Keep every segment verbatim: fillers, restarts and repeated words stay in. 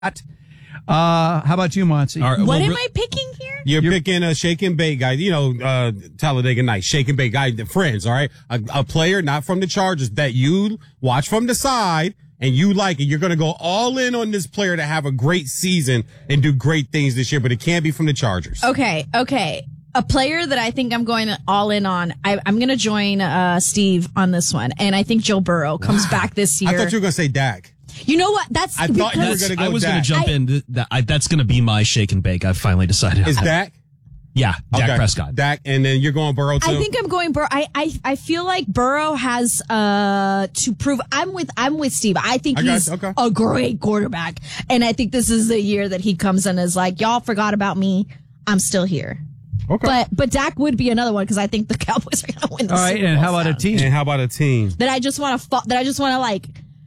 Uh, how about you, Monty? Right, what well, am re- I picking here? You're, You're picking a shake and bake guy, you know, uh, Talladega Nights, shake and bake guy, the friends, all right? A, a player not from the Chargers that you watch from the side and you like it. You're going to go all in on this player to have a great season and do great things this year, but it can't be from the Chargers. Okay, okay. A player that I think I'm going all in on. I, I'm going to join uh, Steve on this one, and I think Joe Burrow comes wow. back this year. I thought you were going to say Dak. You know what? That's I thought you were going to go I was going to jump I, in. That, I, that's going to be my shake and bake. I've finally decided. Is Dak? Yeah, Dak okay. Prescott. Dak, and then you're going Burrow too? I think I'm going Burrow. I, I, I feel like Burrow has uh to prove. I'm with I'm with Steve. I think I he's okay. a great quarterback, and I think this is the year that he comes in as like, y'all forgot about me. I'm still here. Okay. But but Dak would be another one because I think the Cowboys are going to win the All right, Super and Bowl how about sound. a team? And how about a team? that I just want to fo- that I just want to like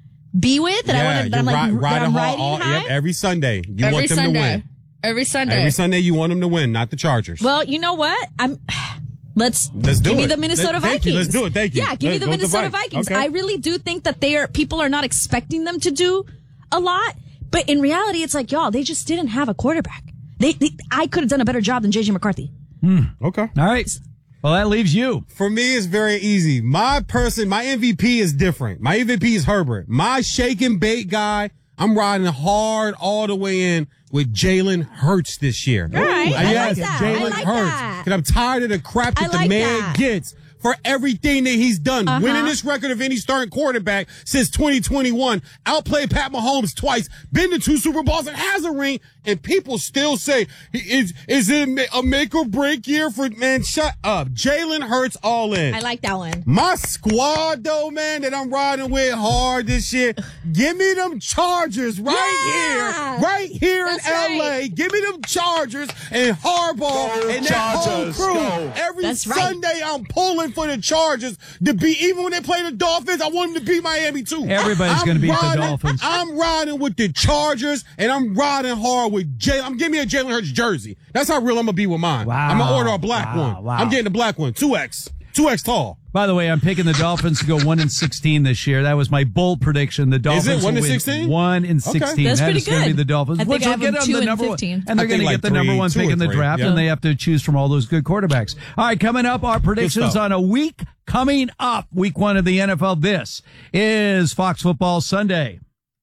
be with that yeah, I want to that I'm like ride, that ride I'm hall riding all, high. yep, every Sunday. You Every want them Sunday. to win. Every Sunday. Every Sunday you want them to win, not the Chargers. Well, you know what? I'm. Let's, Let's do give me it. the Minnesota Let, Vikings. thank you. Let's do it. Thank you. Yeah, give Let's me the go with Minnesota the Vikings. Okay. I really do think that they are people are not expecting them to do a lot, but in reality, it's like y'all. They just didn't have a quarterback. They, they I could have done a better job than J J McCarthy. Hmm. Okay. All right. Well, that leaves you. For me, it's very easy. My person, my M V P is different. My M V P is Herbert. My shake and bake guy, I'm riding hard all the way in with Jalen Hurts this year. All right. Uh, I yes, like that. Jalen I like Hurts. that. Because I'm tired of the crap that I like the man that. gets for everything that he's done. Uh-huh. Winning this record of any starting quarterback since twenty twenty-one. Outplayed Pat Mahomes twice. Been to two Super Bowls and has a ring. And people still say, is, is it a make or break year for, man, shut up. Jalen Hurts all in. I like that one. My squad, though, man, that I'm riding with hard this year, give me them Chargers right Yeah. here, right here That's in L A. right. Give me them Chargers and Harbaugh and that Chargers, whole crew. go. Every That's right. Sunday, I'm pulling for the Chargers to beat, even when they play the Dolphins, I want them to beat Miami, too. Everybody's I'm gonna beat the riding- Dolphins. I'm riding with the Chargers, and I'm riding hard with Jalen. I'm giving me a Jalen Hurts jersey. That's how real I'm going to be with mine. Wow. I'm going to order a black Wow, one. wow. I'm getting the black one, two X. two X tall. By the way, I'm picking the Dolphins to go one and sixteen this year. That was my bold prediction. The Dolphins one will and win sixteen? one and sixteen. That's That pretty is going to be good. the Dolphins. I think which I will have get them them two the and number fifteen. one, and they're I going to think get like the number three, one two pick or in the three, draft, yeah. and they have to choose from all those good quarterbacks. All right, coming up, our predictions stuff. on a week coming up, week one of the N F L. This is Fox Football Sunday.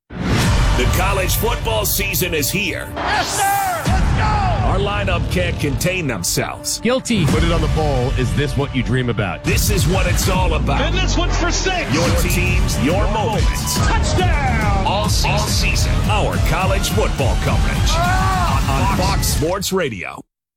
The college football season is here. Yes, sir! Let's go! Our lineup can't contain themselves. Guilty. Put it on the poll. Is this what you dream about? This is what it's all about. And this one's for six! Your teams, your moments. Touchdown! All season, all season. Our college football coverage Ah! on Fox Sports Radio.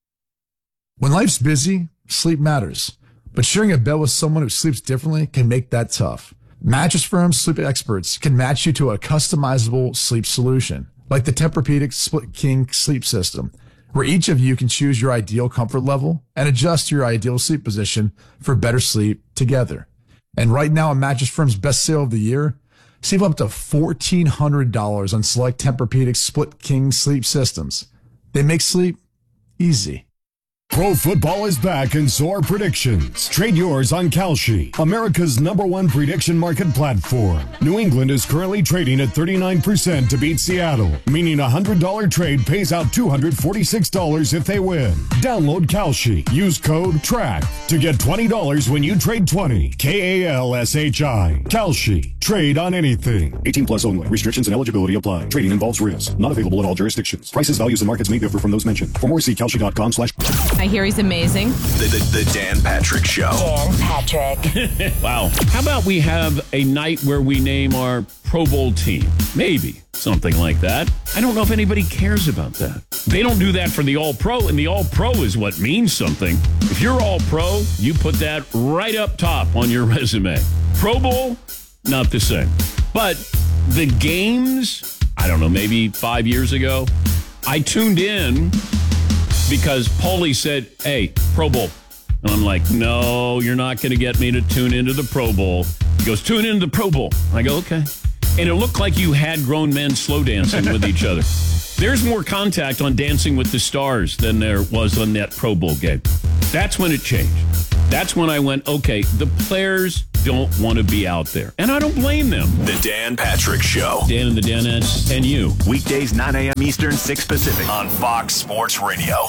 When life's busy, sleep matters. But sharing a bed with someone who sleeps differently can make that tough. Mattress Firm sleep experts can match you to a customizable sleep solution, like the Tempur-Pedic Split King sleep system, where each of you can choose your ideal comfort level and adjust your ideal sleep position for better sleep together. And right now, at Mattress Firm's best sale of the year, save up to fourteen hundred dollars on select Tempur-Pedic Split King sleep systems. They make sleep easy. Pro football is back and so are predictions. Trade yours on Kalshi, America's number one prediction market platform. New England is currently trading at thirty-nine percent to beat Seattle, meaning a one hundred dollars trade pays out two hundred forty-six dollars if they win. Download Kalshi. Use code TRACK to get twenty dollars when you trade twenty. K A L S H I. Kalshi. Trade on anything. eighteen plus only. Restrictions and eligibility apply. Trading involves risk. Not available in all jurisdictions. Prices, values, and markets may differ from those mentioned. For more, see Kalshi.com slash. I hear he's amazing. The, the, the Dan Patrick Show. Dan Patrick. Wow. How about we have a night where we name our Pro Bowl team? Maybe. Something like that. I don't know if anybody cares about that. They don't do that for the All-Pro, and the All-Pro is what means something. If you're All-Pro, you put that right up top on your resume. Pro Bowl, not the same. But the games, I don't know, maybe five years ago, I tuned in because Paulie said, hey, Pro Bowl. And I'm like, no, you're not going to get me to tune into the Pro Bowl. He goes, tune into the Pro Bowl. I go, okay. And it looked like you had grown men slow dancing with each other. There's more contact on Dancing with the Stars than there was on that Pro Bowl game. That's when it changed. That's when I went, okay, the players don't want to be out there. And I don't blame them. The Dan Patrick Show. Dan and the Danettes and you. Weekdays, nine a.m. Eastern, six Pacific on Fox Sports Radio.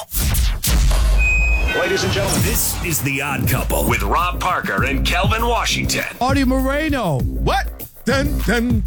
Ladies and gentlemen, this is The Odd Couple with Rob Parker and Kelvin Washington. Artie Moreno. What? Dun, dun,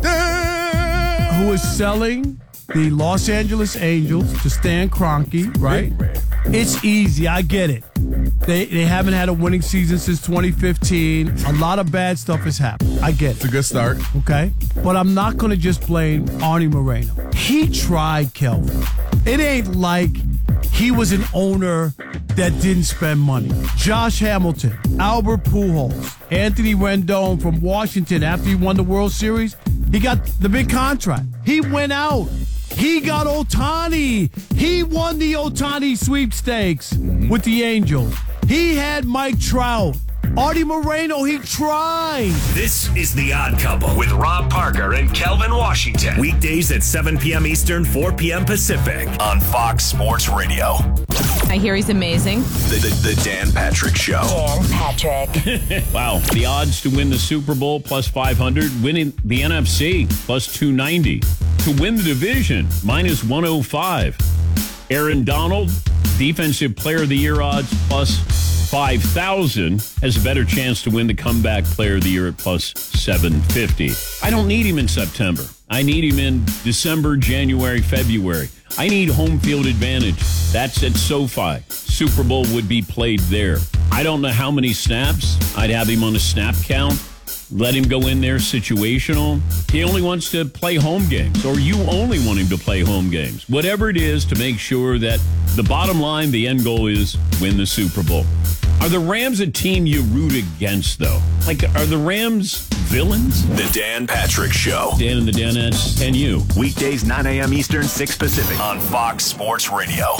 dun. Who is selling the Los Angeles Angels to Stan Kroenke, right? It's easy. I get it. They they haven't had a winning season since twenty fifteen. A lot of bad stuff has happened. I get it. It's a good start. Okay? But I'm not going to just blame Artie Moreno. He tried, Kelvin. It ain't like he was an owner that didn't spend money. Josh Hamilton, Albert Pujols, Anthony Rendon from Washington after he won the World Series, he got the big contract. He went out. He got Ohtani. He won the Ohtani sweepstakes with the Angels. He had Mike Trout. Artie Moreno, he tried. This is The Odd Couple with Rob Parker and Kelvin Washington. Weekdays at seven p.m. Eastern, four p.m. Pacific on Fox Sports Radio. I hear he's amazing. The, the, the Dan Patrick Show. Dan Patrick. Wow. The odds to win the Super Bowl plus five hundred, winning the N F C plus two ninety, to win the division minus one oh five. Aaron Donald, Defensive Player of the Year odds plus five thousand, has a better chance to win the Comeback Player of the Year at plus seven fifty. I don't need him in September. I need him in December, January, February. I need home field advantage. That's at SoFi. Super Bowl would be played there. I don't know how many snaps. I'd have him on a snap count. Let him go in there situational. He only wants to play home games, or you only want him to play home games. Whatever it is to make sure that the bottom line, the end goal is win the Super Bowl. Are the Rams a team you root against, though? Like, are the Rams villains? The Dan Patrick Show. Dan and the Danettes and you. Weekdays, nine a.m. Eastern, six Pacific on Fox Sports Radio.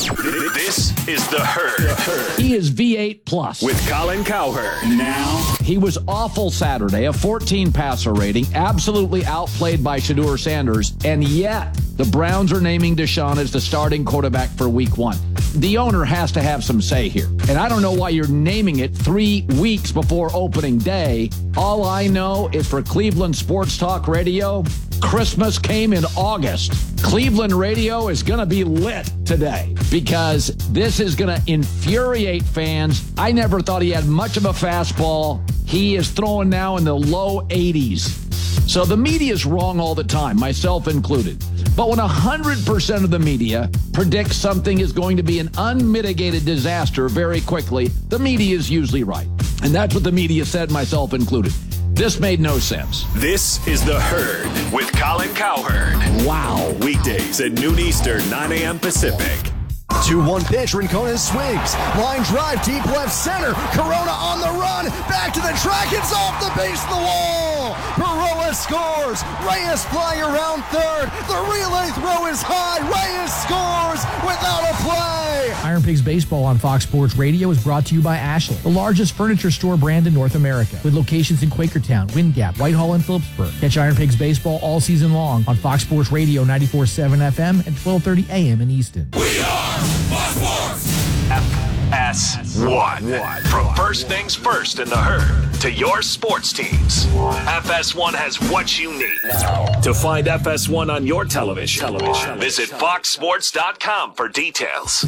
This is The Herd. He is V eight plus. With Colin Cowherd. Now. He was awful Saturday, a fourteen passer rating, absolutely outplayed by Shedeur Sanders, and yet the Browns are naming Deshaun as the starting quarterback for week one. The owner has to have some say here. And I don't know why you're naming it three weeks before opening day. All I know is for Cleveland Sports Talk Radio, Christmas came in August. Cleveland radio is going to be lit today because this is going to infuriate fans. I never thought he had much of a fastball. He is throwing now in the low eighties. So the media is wrong all the time, myself included. But when one hundred percent of the media predicts something is going to be an unmitigated disaster very quickly, the media is usually right. And that's what the media said, myself included. This made no sense. This is The Herd with Colin Cowherd. Wow. Weekdays at noon Eastern, nine a.m. Pacific. two one pitch, Rincon swings. Line drive, deep left center. Corona on the run. Back to the track. It's off the base of the wall. Baroa scores. Reyes flying around third. The relay throw is high. Reyes scores without a play. Iron Pigs Baseball on Fox Sports Radio is brought to you by Ashley, the largest furniture store brand in North America, with locations in Quakertown, Wind Gap, Whitehall, and Phillipsburg. Catch Iron Pigs Baseball all season long on Fox Sports Radio ninety-four point seven F M and twelve thirty A M in Easton. We are Fox Sports. F S one. From first things first in The Herd to your sports teams, F S one has what you need. To find F S one on your television, television. visit fox sports dot com for details.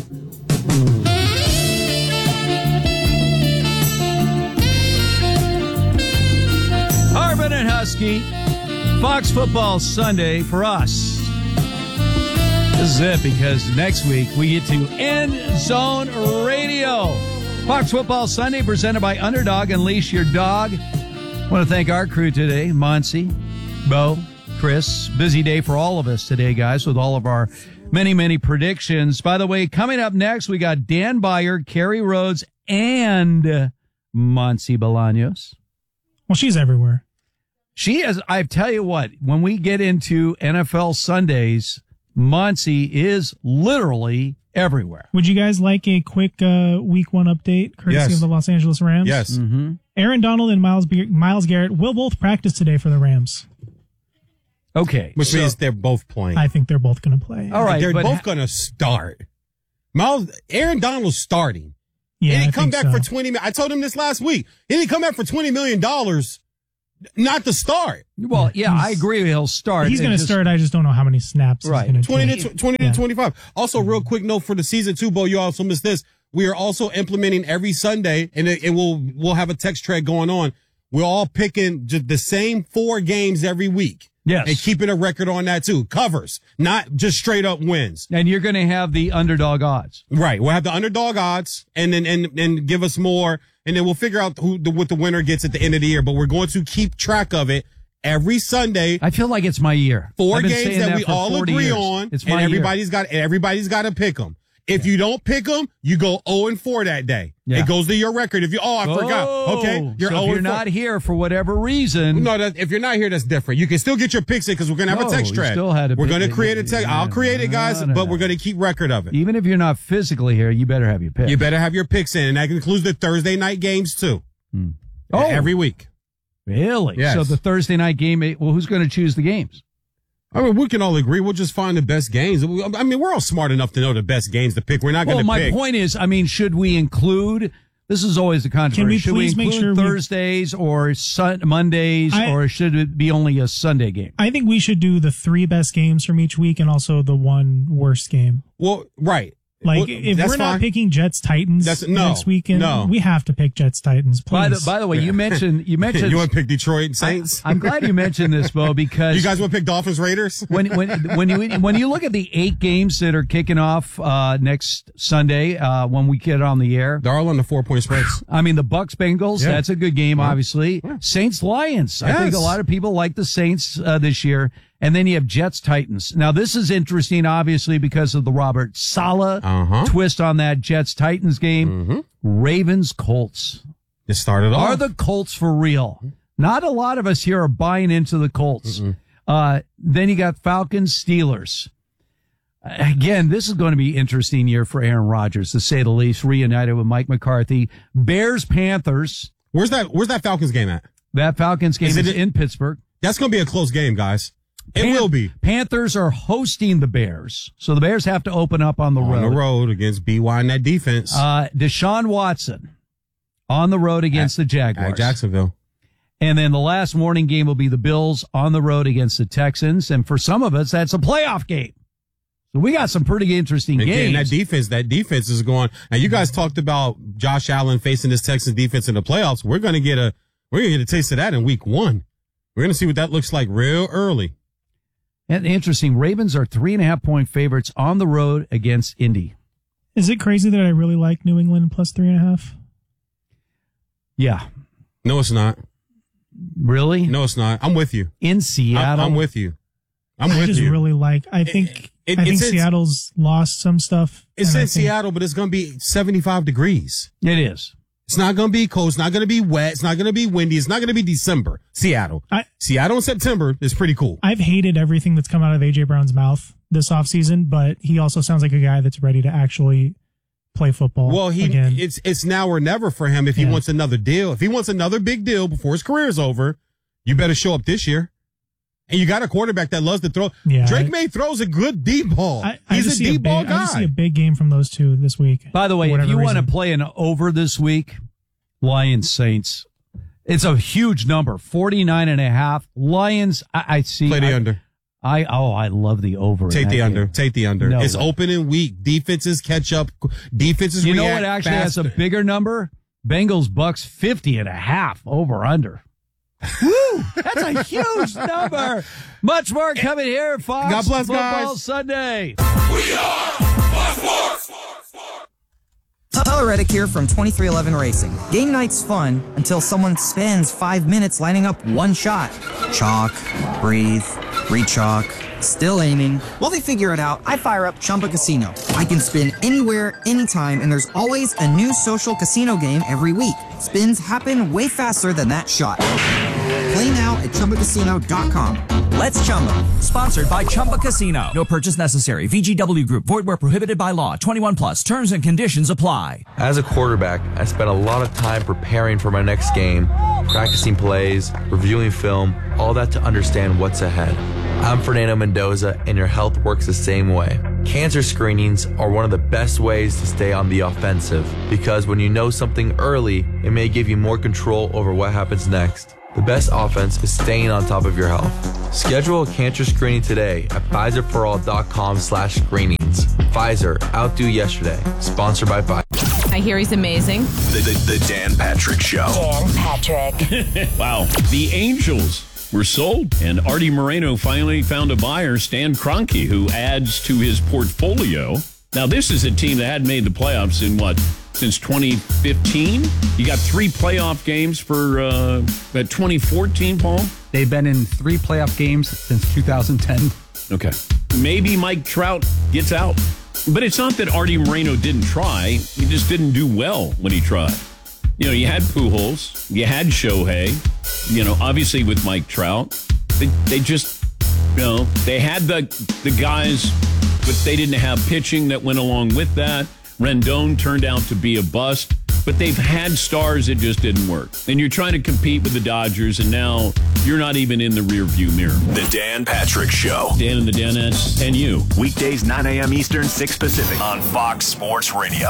Harbin and Husky, Fox Football Sunday for us. This is it, because next week we get to End Zone Radio. Fox Football Sunday presented by Underdog. Unleash your dog. I want to thank our crew today, Monty, Bo, Chris. Busy day for all of us today, guys, with all of our many, many predictions. By the way, coming up next, we got Dan Beyer, Kerry Rhodes, and Monty Bolaños. Well, she's everywhere. She is. I tell you what, when we get into N F L Sundays, Monty is literally everywhere. Would you guys like a quick uh, week one update, courtesy Yes. of the Los Angeles Rams? Yes. Mm-hmm. Aaron Donald and Miles Be- Miles Garrett will both practice today for the Rams. Okay. Which so- means they're both playing. I think they're both going to play. All right, They're but both ha- going to start. Miles, Aaron Donald's starting. Yeah, he didn't I come think back so. for twenty. I told him this last week. He didn't come back for twenty million dollars, not to start. Well, yeah, I agree. He'll start. He's going to It's just- start. I just don't know how many snaps. Right. He's going twenty to to twenty Yeah. to twenty-five. Also, real quick note for the season two, Bo, you also missed this. We are also implementing every Sunday, and it, it will we'll have a text thread going on. We're all picking just the same four games every week. Yes. And keeping a record on that too. Covers, not just straight up wins. And you're going to have the underdog odds. Right. We'll have the underdog odds and then, and, and give us more. And then we'll figure out who the, what the winner gets at the end of the year. But we're going to keep track of it every Sunday. I feel like it's my year. Four I've been games saying that, that we for all forty agree years. on. It's and my everybody's got, everybody's got to pick them. If you don't pick them, you go oh and four that day. Yeah. It goes to your record. If you, oh, I forgot. Okay. You're so oh if you're and four. not here for whatever reason. No, that, if you're not here, that's different. You can still get your picks in because we're going to have No, a text you thread. still had to we're pick going to it. create a text. I'll create it, guys, No, no, but no. we're going to keep record of it. Even if you're not physically here, you better have your pick. You better have your picks in. And that includes the Thursday night games too. Hmm. Oh. Every week. Really? Yes. So the Thursday night game, well, who's going to choose the games? I mean, we can all agree. We'll just find the best games. I mean, we're all smart enough to know the best games to pick. We're not going Well, to my pick. point is, I mean, should we include, this is always the controversy, Can we should we please make include sure we- Thursdays or sun, Mondays, I- or should it be only a Sunday game? I think we should do the three best games from each week and also the one worst game. Well, right. Like, Well, if that's we're not fine. picking Jets Titans That's- no, next weekend, no. we have to pick Jets Titans. Please. By the, by the way, you mentioned, you mentioned, You want to pick Detroit Saints? I'm glad you mentioned this, Bo, because You guys want to pick Dolphins Raiders? when when when you when you look at the eight games that are kicking off uh, next Sunday uh, when we get on the air, They're all on the four point spreads. I mean the Bucks Bengals. Yeah. That's a good game, obviously. Saints Lions. I think Yes. a lot of people like the Saints uh, this year. And then you have Jets Titans. Now this is interesting, obviously, because of the Robert Saleh Uh-huh. twist on that Jets Titans game. Mm-hmm. Ravens Colts. It started off. Are the Colts for real? Not a lot of us here are buying into the Colts. Uh, then you got Falcons, Steelers. Again, this is going to be an interesting year for Aaron Rodgers, to say the least, reunited with Mike McCarthy. Bears, Panthers. Where's that? Where's that Falcons game at? That Falcons game Is is, it- in Pittsburgh. That's going to be a close game, guys. It Pan- will be Panthers are hosting the Bears. So the Bears have to open up on the on road. the road against B Y and that defense Uh, Deshaun Watson on the road against the Jaguars. at Jacksonville. And then the last morning game will be the Bills on the road against the Texans. And for some of us, that's a playoff game. So we got some pretty interesting Again, that games. defense, that defense is going. Now you guys talked about Josh Allen facing this Texans defense in the playoffs. We're going to get a we're going to get a taste of that in week one. We're going to see what that looks like real early. And interesting, Ravens are three and a half point favorites on the road against Indy. Is it crazy that I really like New England plus three and a half? Yeah. No, it's not. Really? No, it's not. I'm with you. In I'm, Seattle? I'm with you. I'm I with just you. really like. I think. it- I think it's in- Seattle's lost some stuff. It's and I in think- Seattle, but it's going to be seventy-five degrees. It is. It's not going to be cold. It's not going to be wet. It's not going to be windy. It's not going to be December. Seattle. I- Seattle in September is pretty cool. I've hated everything that's come out of A J Brown's mouth this offseason, but he also sounds like a guy that's ready to actually play football. Well, he again. it's it's now or never for him if he Yeah. wants another deal. If he wants another big deal before his career is over, you better show up this year. And you got a quarterback that loves to throw. Yeah, Drake I- May throws a good deep ball. I, I He's just a see deep big, ball I just see guy. a big game from those two this week. By the way, for if whatever you want to reason. play an over this week, Lions Saints, it's a huge number, forty-nine and a half. Lions, I, I see. Play the I, under. I, oh, I love the over. in Take that the under. game. Take the under. No it's way. opening week. Defenses catch up. Defenses You know react what actually faster. has a bigger number? Bengals Bucks fifty and a half over under. Woo! That's a huge number. Much more coming here at Fox God bless, Football guys. Sunday. We are Fox Sports. Tyler Reddick here from twenty-three eleven Racing. Game night's fun until someone spends five minutes lining up one shot. Chalk, breathe, re-chalk, still aiming. While they figure it out, I fire up Chumba Casino. I can spin anywhere, anytime, and there's always a new social casino game every week. Spins happen way faster than that shot. Play now at Chumba Casino dot com. Let's Chumba. Sponsored by Chumba Casino. No purchase necessary. V G W Group. Void where prohibited by law. twenty-one plus. Terms and conditions apply. As a quarterback, I spent a lot of time preparing for my next game, practicing plays, reviewing film, all that to understand what's ahead. I'm Fernando Mendoza, and your health works the same way. Cancer screenings are one of the best ways to stay on the offensive because when you know something early, it may give you more control over what happens next. The best offense is staying on top of your health. Schedule a cancer screening today at Pfizer for all dot com slash screenings. Pfizer, outdo yesterday. Sponsored by Pfizer. I hear he's amazing. The, the, the Dan Patrick Show. Dan Patrick. Wow. The Angels were sold, and Artie Moreno finally found a buyer, Stan Kroenke, who adds to his portfolio. Now, this is a team that hadn't made the playoffs in, what, since twenty fifteen? You got three playoff games for uh, that twenty fourteen, Paul? They've been in three playoff games since two thousand ten. Okay. Maybe Mike Trout gets out. But it's not that Artie Moreno didn't try. He just didn't do well when he tried. You know, you had Pujols, you had Shohei, you know, obviously with Mike Trout. They, they just, you know, they had the the guys, but they didn't have pitching that went along with that. Rendon turned out to be a bust, but they've had stars that just didn't work. And you're trying to compete with the Dodgers, and now you're not even in the rearview mirror. The Dan Patrick Show. Dan and the Danettes and you. Weekdays, nine a.m. Eastern, six Pacific on Fox Sports Radio.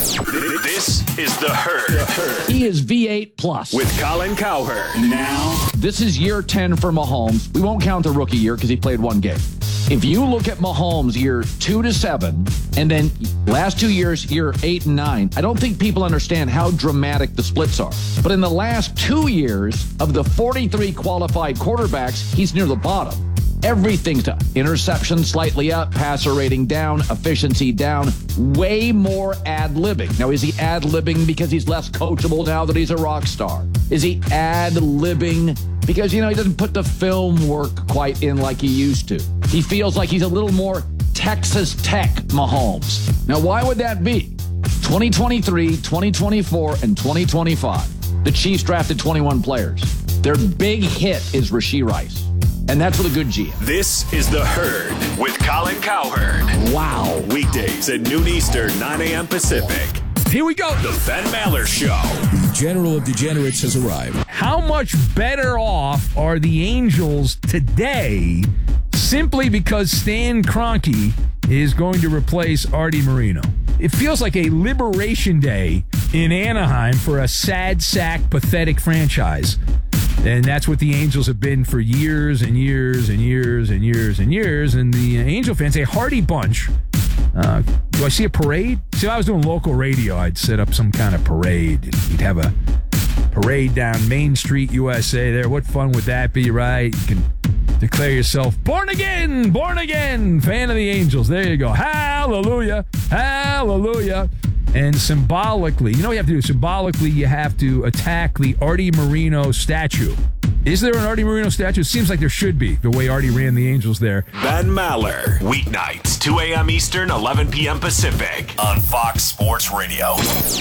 This is The Herd. He is V eight plus. With Colin Cowherd. Now, this is year ten for Mahomes. We won't count the rookie year because he played one game. If you look at Mahomes year two to seven, and then last two years, year eight and nine, I don't think people understand how dramatic the splits are. But in the last two years of the forty-three qualified quarterbacks, he's near the bottom. Everything's done. Interception slightly up, passer rating down, efficiency down, way more ad-libbing. Now, is he ad-libbing because he's less coachable now that he's a rock star? Is he ad-libbing because, you know, he doesn't put the film work quite in like he used to? He feels like he's a little more Texas Tech Mahomes. Now, why would that be? twenty twenty-three, twenty twenty-four, and twenty twenty-five. The Chiefs drafted twenty-one players. Their big hit is Rashee Rice. And that's with a good G M. This is The Herd with Colin Cowherd. Wow. Weekdays at noon Eastern, nine a.m. Pacific. Here we go. The Ben Maller Show. The General of Degenerates has arrived. How much better off are the Angels today simply because Stan Kroenke is going to replace Artie Moreno? It feels like a liberation day in Anaheim for a sad sack, pathetic franchise. And that's what the Angels have been for years and years and years and years and years. And the Angel fans, a hearty bunch. Uh, do I see a parade? See, if I was doing local radio, I'd set up some kind of parade. You'd have a parade down Main Street, U S A there. What fun would that be, right? You can declare yourself born again, born again, fan of the Angels. There you go. Hallelujah, hallelujah. And symbolically, you know what you have to do? Symbolically, you have to attack the Artie Moreno statue. Is there an Artie Moreno statue? It seems like there should be, the way Artie ran the Angels there. Ben Maller. Weeknights, two a.m. Eastern, eleven p.m. Pacific on Fox Sports Radio.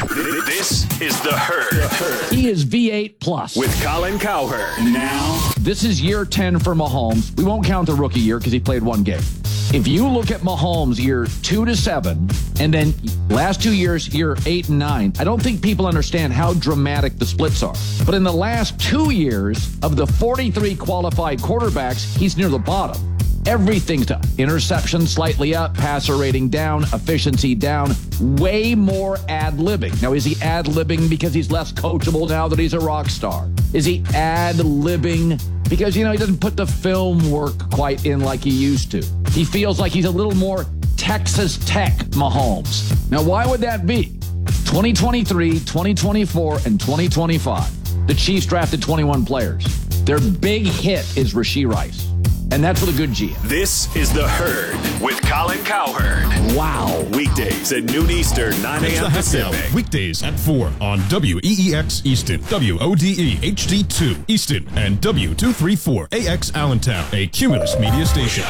This is The Herd. He is V eight plus. With Colin Cowherd. Now, this is year ten for Mahomes. We won't count the rookie year because he played one game. If you look at Mahomes year two to seven, and then last two years, year eight and nine, I don't think people understand how dramatic the splits are. But in the last two years of the forty-three qualified quarterbacks, he's near the bottom. Everything's done. Interception slightly up, passer rating down, efficiency down, way more ad-libbing. Now, is he ad-libbing because he's less coachable now that he's a rock star? Is he ad-libbing because, you know, he doesn't put the film work quite in like he used to? He feels like he's a little more Texas Tech Mahomes. Now, why would that be? twenty twenty-three, twenty twenty-four, and twenty twenty-five. The Chiefs drafted twenty-one players. Their big hit is Rashee Rice. And that's with a good G M. This is The Herd with Colin Cowherd. Wow. Weekdays at noon Eastern, nine a.m. Pacific. Weekdays at four on W E E X Easton, W O D E H D two Easton, and W two thirty-four A X Allentown, a Cumulus media station.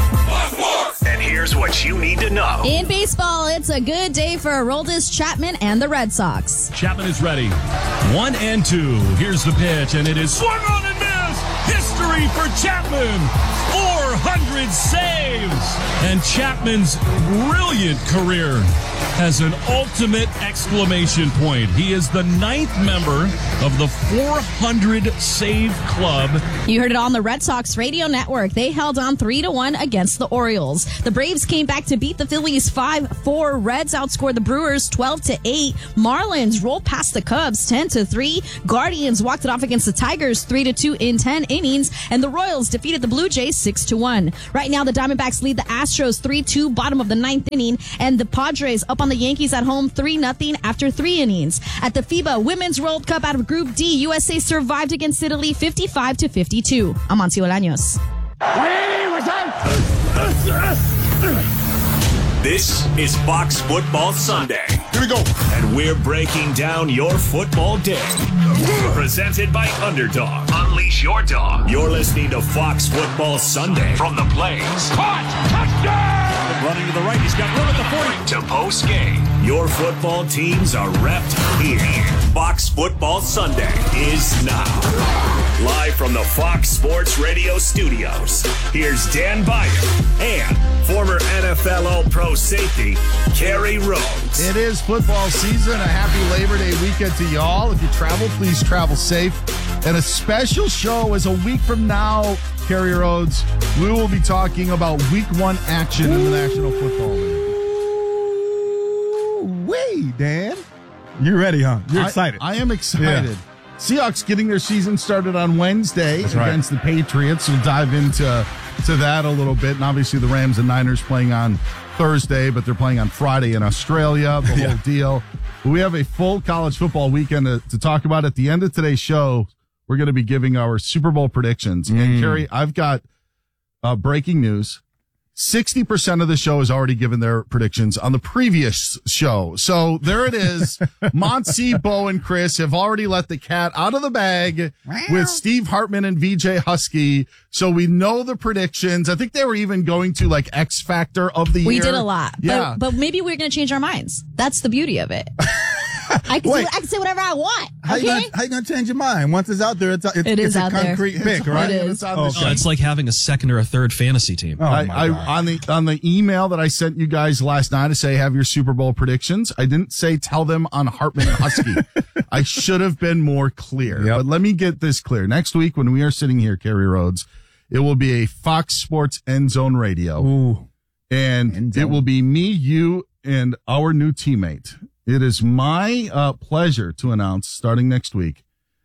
And here's what you need to know. In baseball, it's a good day for Aroldis Chapman and the Red Sox. Chapman is ready. One and two. Here's the pitch, and it is swung on and missed. History for Chapman. four hundred hundred saves. And Chapman's brilliant career has an ultimate exclamation point. He is the ninth member of the four hundred save club. You heard it on the Red Sox radio network. They held on three to one against the Orioles. The Braves came back to beat the Phillies five four. Reds outscored the Brewers twelve to eight. Marlins rolled past the Cubs ten to three. Guardians walked it off against the Tigers three to two in ten innings. And the Royals defeated the Blue Jays six to one. Right now, the Diamondbacks lead the Astros three two, bottom of the ninth inning. And the Padres up on the Yankees at home three nothing after three innings. At the FIBA Women's World Cup out of Group D, U S A survived against Italy fifty-five to fifty-two. Amancio Olaños. This is Fox Football Sunday. Here we go. And we're breaking down your football day. Presented by Underdog. Unleash your dog. You're listening to Fox Football Sunday from the Plains. Caught! Touchdown! Running to the right. He's got room at the forty. To post game. Your football teams are repped here. Fox Football Sunday is now. Live from the Fox Sports Radio studios, here's Dan Byer and former N F L All-Pro safety, Kerry Rhodes. It is football season. A happy Labor Day weekend to y'all. If you travel, please travel safe. And a special show is a week from now, Kerry Rhodes. We will be talking about week one action in the National Football League. Wait, Dan. You're ready, huh? You're I, excited. I am excited. Yeah. Seahawks getting their season started on Wednesday That's against right. the Patriots. We'll dive into to that a little bit. And obviously the Rams and Niners playing on Thursday, but they're playing on Friday in Australia, the yeah. whole deal. But we have a full college football weekend to, to talk about. At the end of today's show, we're going to be giving our Super Bowl predictions. Mm. And, Kerry, I've got uh, breaking news. sixty percent of the show has already given their predictions on the previous show. So there it is. Monty, Bo, and Chris have already let the cat out of the bag with Steve Hartman and V J Husky. So we know the predictions. I think they were even going to like X Factor of the we year. We did a lot. Yeah. But, but maybe we're going to change our minds. That's the beauty of it. I can, do, I can say whatever I want. How okay? you gonna, how you gonna change your mind? Once it's out there, it's, it's, it is it's a out concrete there. pick, right? It is. Oh, oh, it's like having a second or a third fantasy team. Oh, I, I, on the on the email that I sent you guys last night to say have your Super Bowl predictions, I didn't say tell them on Hartman and Husky. I should have been more clear. Yep. But let me get this clear. Next week when we are sitting here, Kerry Rhodes, it will be a Fox Sports End Zone Radio. Ooh. And End Zone. It will be me, you, and our new teammate. It is my uh, pleasure to announce, starting next week,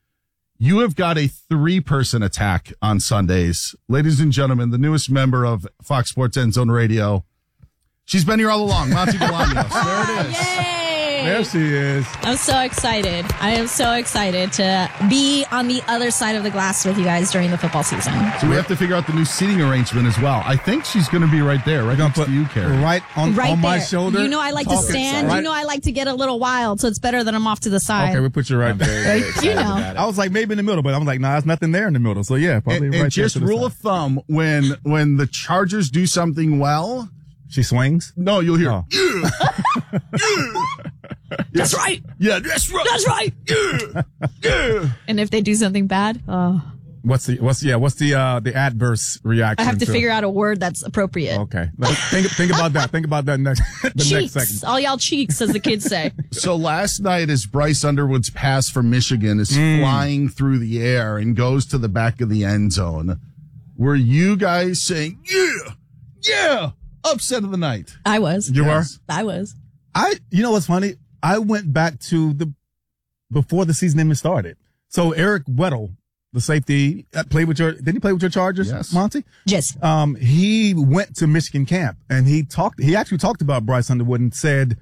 you have got a three-person attack on Sundays. Ladies and gentlemen, the newest member of Fox Sports End Zone Radio. She's been here all along, Monty Bolaños. There it is. Yay! There she is. I'm so excited. I am so excited to be on the other side of the glass with you guys during the football season. So we have to figure out the new seating arrangement as well. I think she's going to be right there, right next to you, Kerry. Right on, right on my there. shoulder. You know I like to stand. Right. You know I like to get a little wild, so it's better that I'm off to the side. Okay, we put you right there. You know. I was like maybe in the middle, but I'm like, nah, there's nothing there in the middle. So yeah, probably and, right and just there. Just rule of thumb, when when the Chargers do something well, she swings. No, you'll hear. Oh. Yeah. Yeah. That's right. Yeah, that's right. That's right. Yeah. Yeah. And if they do something bad, oh. What's the what's yeah what's the uh the adverse reaction? I have to, to figure out a word that's appropriate. Okay, think think about that. Think about that next the cheeks. next second. All y'all cheeks, as the kids say. So last night, as Bryce Underwood's pass from Michigan is mm. flying through the air and goes to the back of the end zone, were you guys saying yeah, yeah, upset of the night? I was. You yes. were. I was. I you know what's funny? I went back to the before the season even started. So Eric Weddle, the safety, played with your. Didn't he play with your Chargers, yes. Monty? Yes. Um, he went to Michigan camp and he talked. He actually talked about Bryce Underwood and said,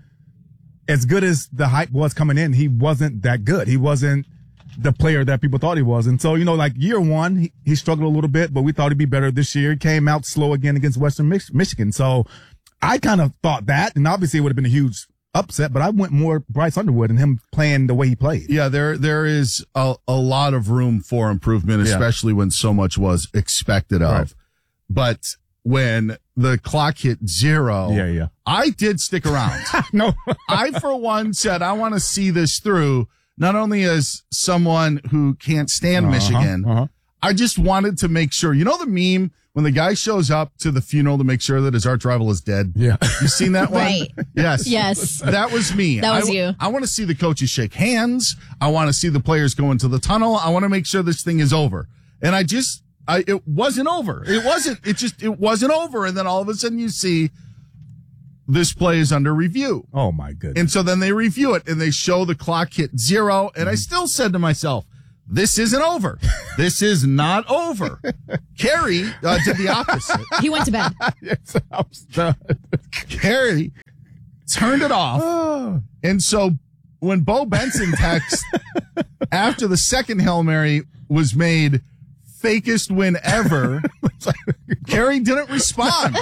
as good as the hype was coming in, he wasn't that good. He wasn't the player that people thought he was. And so, you know, like year one, he, he struggled a little bit, but we thought he'd be better this year. He came out slow again against Western Mich- Michigan. So I kind of thought that, and obviously it would have been a huge upset, but I went more Bryce Underwood and him playing the way he played. Yeah, there there is a, a lot of room for improvement, especially yeah. when so much was expected of. Right. But when the clock hit zero, yeah, yeah. I did stick around. No, I for one said I want to see this through. Not only as someone who can't stand uh-huh, Michigan, uh-huh. I just wanted to make sure. You know the meme when the guy shows up to the funeral to make sure that his arch rival is dead? Yeah. You seen that one? Right. Yes. Yes. That was me. That was I, you. I want to see the coaches shake hands. I want to see the players go into the tunnel. I want to make sure this thing is over. And I just, I, it wasn't over. It wasn't, it just, it wasn't over. And then all of a sudden you see this play is under review. Oh my goodness. And so then they review it and they show the clock hit zero. And I still said to myself, this isn't over. This is not over. Carrie uh, did the opposite. He went to bed. Yes, I was done. Carrie turned it off. And so when Bo Benson texts after the second Hail Mary was made, fakest win ever, Carrie didn't respond.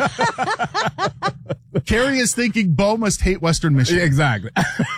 Carrie is thinking Bo must hate Western Michigan. Exactly.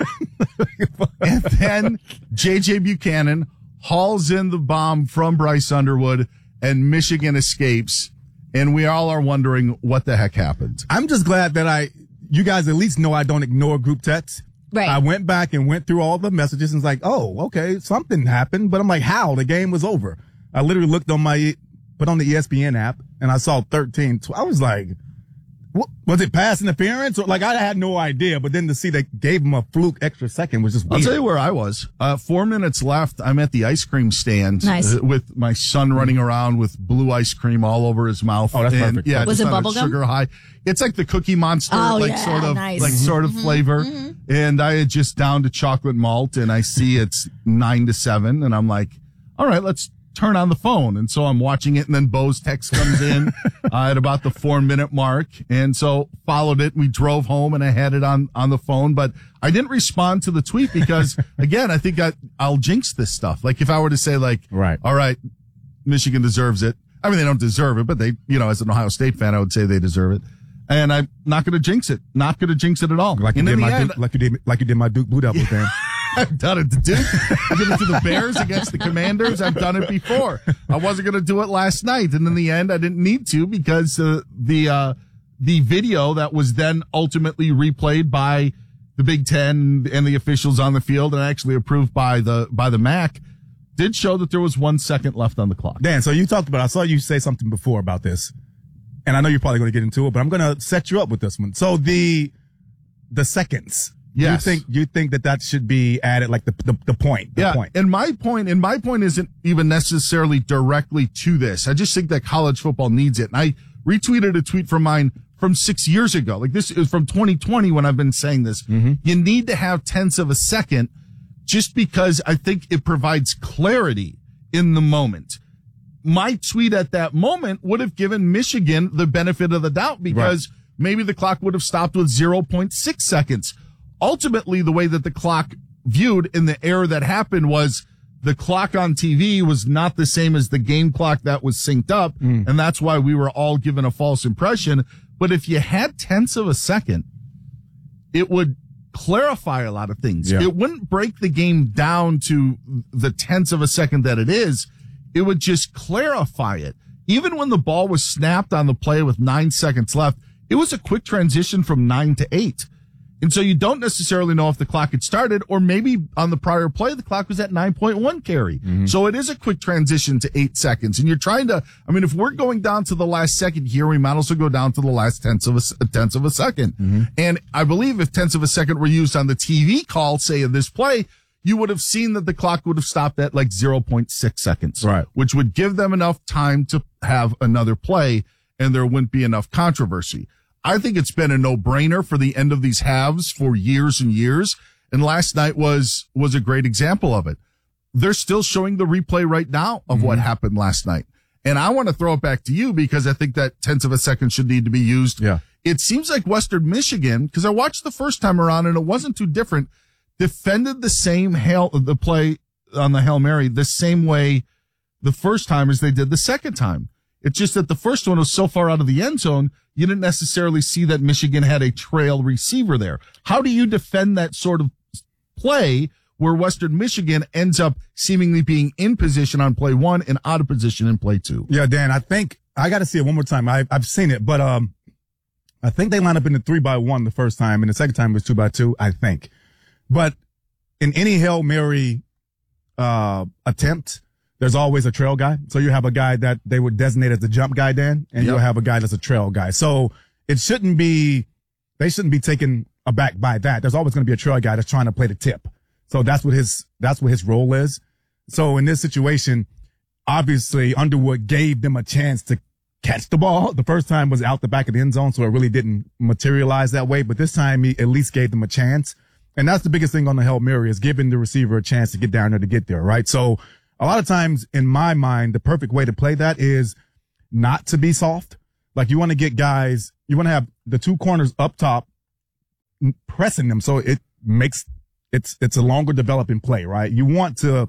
And then J J Buchanan hauls in the bomb from Bryce Underwood, and Michigan escapes. And we all are wondering what the heck happened. I'm just glad that I, you guys at least know I don't ignore group texts. Right. I went back and went through all the messages and was like, oh, okay, something happened. But I'm like, how? The game was over. I literally looked on my, put on the E S P N app and I saw thirteen. I was like, what, was it pass interference? Or like, I had no idea. But then to see they gave him a fluke extra second was just weird. I'll tell you where I was. Uh, four minutes left. I'm at the ice cream stand Nice. uh, with my son running around with blue ice cream all over his mouth. Oh, that's and, perfect. Yeah, Was just it on a bubble gum? sugar high. It's like the Cookie Monster, Oh, like yeah, sort of, nice. like sort of Mhm, flavor. mhm. And I had just downed a chocolate malt, and I see it's nine to seven, and I'm like, all right, let's turn on the phone. And so I'm watching it, and then Bo's text comes in uh, at about the four minute mark. And so followed it. We drove home and I had it on, on the phone, but I didn't respond to the tweet because again, I think I, I'll jinx this stuff. Like if I were to say like, right, all right, Michigan deserves it. I mean, they don't deserve it, but they, you know, as an Ohio State fan, I would say they deserve it. And I'm not going to jinx it. Not going to jinx it at all. Like you and did in the my end, Duke, like you did, like you did my Duke Blue Devils thing. I've done it to Duke. I did it to the Bears against the Commanders. I've done it before. I wasn't going to do it last night. And in the end, I didn't need to because uh, the, uh, the video that was then ultimately replayed by the Big Ten and the officials on the field and actually approved by the, by the M A C did show that there was one second left on the clock. Dan, so you talked about, I saw you say something before about this. And I know you're probably going to get into it, but I'm going to set you up with this one. So the, the seconds. Yes. You think, you think that that should be added, like the, the, the point, the yeah. point. And my point, and my point isn't even necessarily directly to this. I just think that college football needs it. And I retweeted a tweet from mine from six years ago. Like this is from twenty twenty when I've been saying this. Mm-hmm. You need to have tenths of a second just because I think it provides clarity in the moment. My tweet at that moment would have given Michigan the benefit of the doubt because right. maybe the clock would have stopped with zero point six seconds. Ultimately, the way that the clock viewed in the error that happened was the clock on T V was not the same as the game clock that was synced up. Mm. And that's why we were all given a false impression. But if you had tenths of a second, it would clarify a lot of things. Yeah. It wouldn't break the game down to the tenths of a second that it is. It would just clarify it. Even when the ball was snapped on the play with nine seconds left, it was a quick transition from nine to eight. And so you don't necessarily know if the clock had started, or maybe on the prior play, the clock was at nine point one carry. Mm-hmm. So it is a quick transition to eight seconds. And you're trying to, I mean, if we're going down to the last second here, we might also go down to the last tenths of a, tenths of a second. Mm-hmm. And I believe if tenths of a second were used on the T V call, say in this play, you would have seen that the clock would have stopped at like zero point six seconds. Right. Which would give them enough time to have another play and there wouldn't be enough controversy. I think it's been a no-brainer for the end of these halves for years and years. And last night was, was a great example of it. They're still showing the replay right now of mm-hmm. what happened last night. And I want to throw it back to you because I think that tenth of a second should need to be used. Yeah. It seems like Western Michigan, because I watched the first time around and it wasn't too different, defended the same hail, the play on the Hail Mary the same way the first time as they did the second time. It's just that the first one was so far out of the end zone, you didn't necessarily see that Michigan had a trail receiver there. How do you defend that sort of play where Western Michigan ends up seemingly being in position on play one and out of position in play two? Yeah, Dan, I think I got to see it one more time. I, I've seen it, but um, I think they lined up in the three by one the first time, and the second time it was two by two, I think. But in any Hail Mary uh, attempt, there's always a trail guy. So you have a guy that they would designate as the jump guy, Dan, and Yep. you'll have a guy that's a trail guy. So it shouldn't be, they shouldn't be taken aback by that. There's always going to be a trail guy that's trying to play the tip. So that's what his, that's what his role is. So in this situation, obviously Underwood gave them a chance to catch the ball. The first time was out the back of the end zone, so it really didn't materialize that way. But this time he at least gave them a chance. And that's the biggest thing on the Hail Mary is giving the receiver a chance to get down there to get there, right? So a lot of times in my mind, the perfect way to play that is not to be soft. Like you want to get guys, you want to have the two corners up top pressing them. So it makes, it's, it's a longer developing play, right? You want to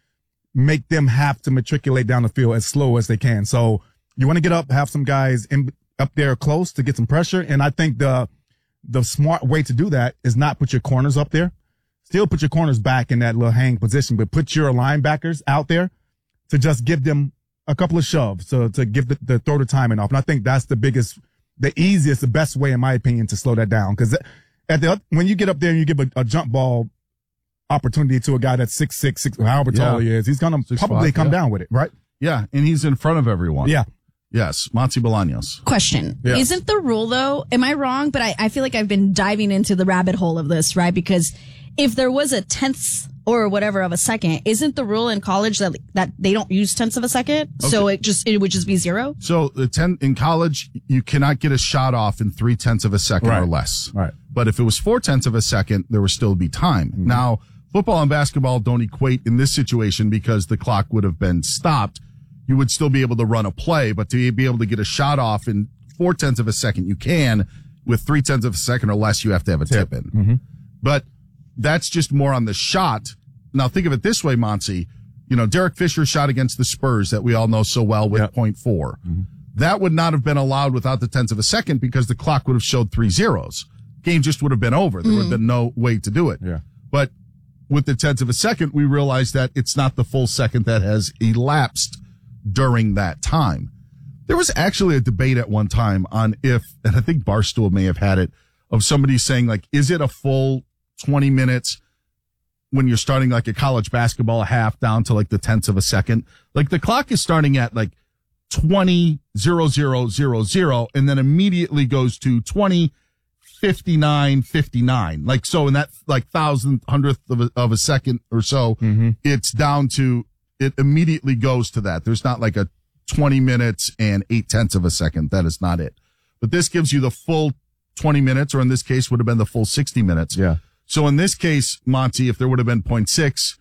make them have to matriculate down the field as slow as they can. So you want to get up, have some guys in, up there close to get some pressure. And I think the, the smart way to do that is not put your corners up there. Still put your corners back in that little hang position, but put your linebackers out there to just give them a couple of shoves to, to give the, the throw the timing off. And I think that's the biggest, the easiest, the best way, in my opinion, to slow that down. Cause at the, when you get up there and you give a, a jump ball opportunity to a guy that's six, six, six, however tall Yeah. he is, he's going to probably five, come yeah. down with it, right? Yeah. And he's in front of everyone. Yeah. Yes. Monty Bolaños. Question. Yeah. Isn't the rule though, am I wrong? But I, I feel like I've been diving into the rabbit hole of this, right? Because if there was a tenth or whatever of a second, isn't the rule in college that, that they don't use tenths of a second? So it just, it would just be zero? So the ten in college, you cannot get a shot off in three tenths of a second Right. or less. Right. But if it was four tenths of a second, there would still be time. Mm-hmm. Now, football and basketball don't equate in this situation because the clock would have been stopped. You would still be able to run a play, but to be able to get a shot off in four tenths of a second, you can. With three tenths of a second or less, you have to have a tip, in. Mm-hmm. But that's just more on the shot. Now think of it this way, Monty. You know, Derek Fisher shot against the Spurs that we all know so well with Yep. point four. Mm-hmm. That would not have been allowed without the tenths of a second because the clock would have showed three zeros. Game just would have been over. There would have been no way to do it. Yeah. But with the tenths of a second, we realize that it's not the full second that has elapsed during that time. There was actually a debate at one time on if, and I think Barstool may have had it, of somebody saying like, is it a full twenty minutes when you're starting like a college basketball half down to like the tenths of a second? Like the clock is starting at like twenty, zero, zero, zero, zero, and then immediately goes to twenty, fifty-nine, fifty-nine. Like, so in that like thousandth, hundredth of a, of a second or so, Mm-hmm. it's down to, it immediately goes to that. There's not like a twenty minutes and eight tenths of a second. That is not it. But this gives you the full twenty minutes, or in this case would have been the full sixty minutes. Yeah. So in this case, Monty, if there would have been point six,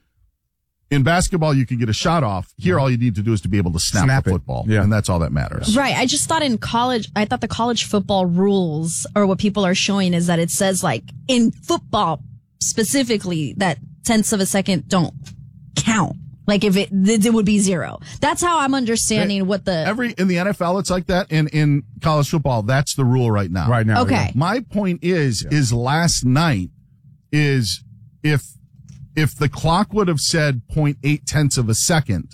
in basketball, you could get a shot off. Here, all you need to do is to be able to snap, Snap the it. football. Yeah. And that's all that matters. Right. I just thought in college, I thought the college football rules or what people are showing is that it says like in football specifically that tenths of a second don't count. Like if it, it would be zero. That's how I'm understanding what the. Every, in the N F L, it's like that. And in college football, that's the rule right now. Right now. Okay. yeah. My point is, is last night is if, if the clock would have said zero point eight tenths of a second,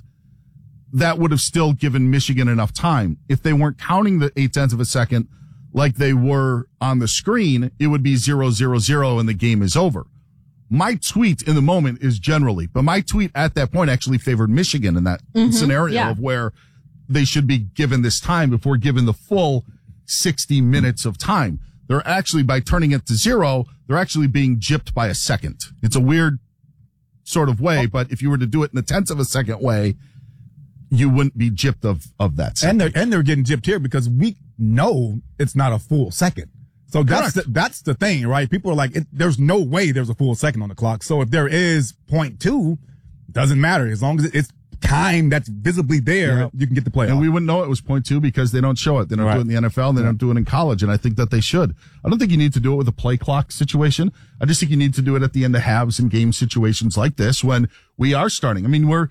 that would have still given Michigan enough time. If they weren't counting the eight tenths of a second like they were on the screen, it would be zero, zero, zero and the game is over. My tweet in the moment is generally, but my tweet at that point actually favored Michigan in that Mhm, scenario yeah. of where they should be given this time before given the full sixty minutes of time. They're actually, by turning it to zero, they're actually being gypped by a second. It's a weird sort of way, but if you were to do it in the tenths of a second way, you wouldn't be gypped of, of that second. And they're, and they're getting gypped here because we know it's not a full second. So that's the, that's the thing, right? People are like, it, there's no way there's a full second on the clock. So if there is point two, doesn't matter. As long as it's time that's visibly there, Yeah. you can get the play And off. we wouldn't know it was point two because they don't show it. They don't Right. do it in the N F L. And they don't do it in college. And I think that they should. I don't think you need to do it with a play clock situation. I just think you need to do it at the end of halves and game situations like this when we are starting. I mean, we're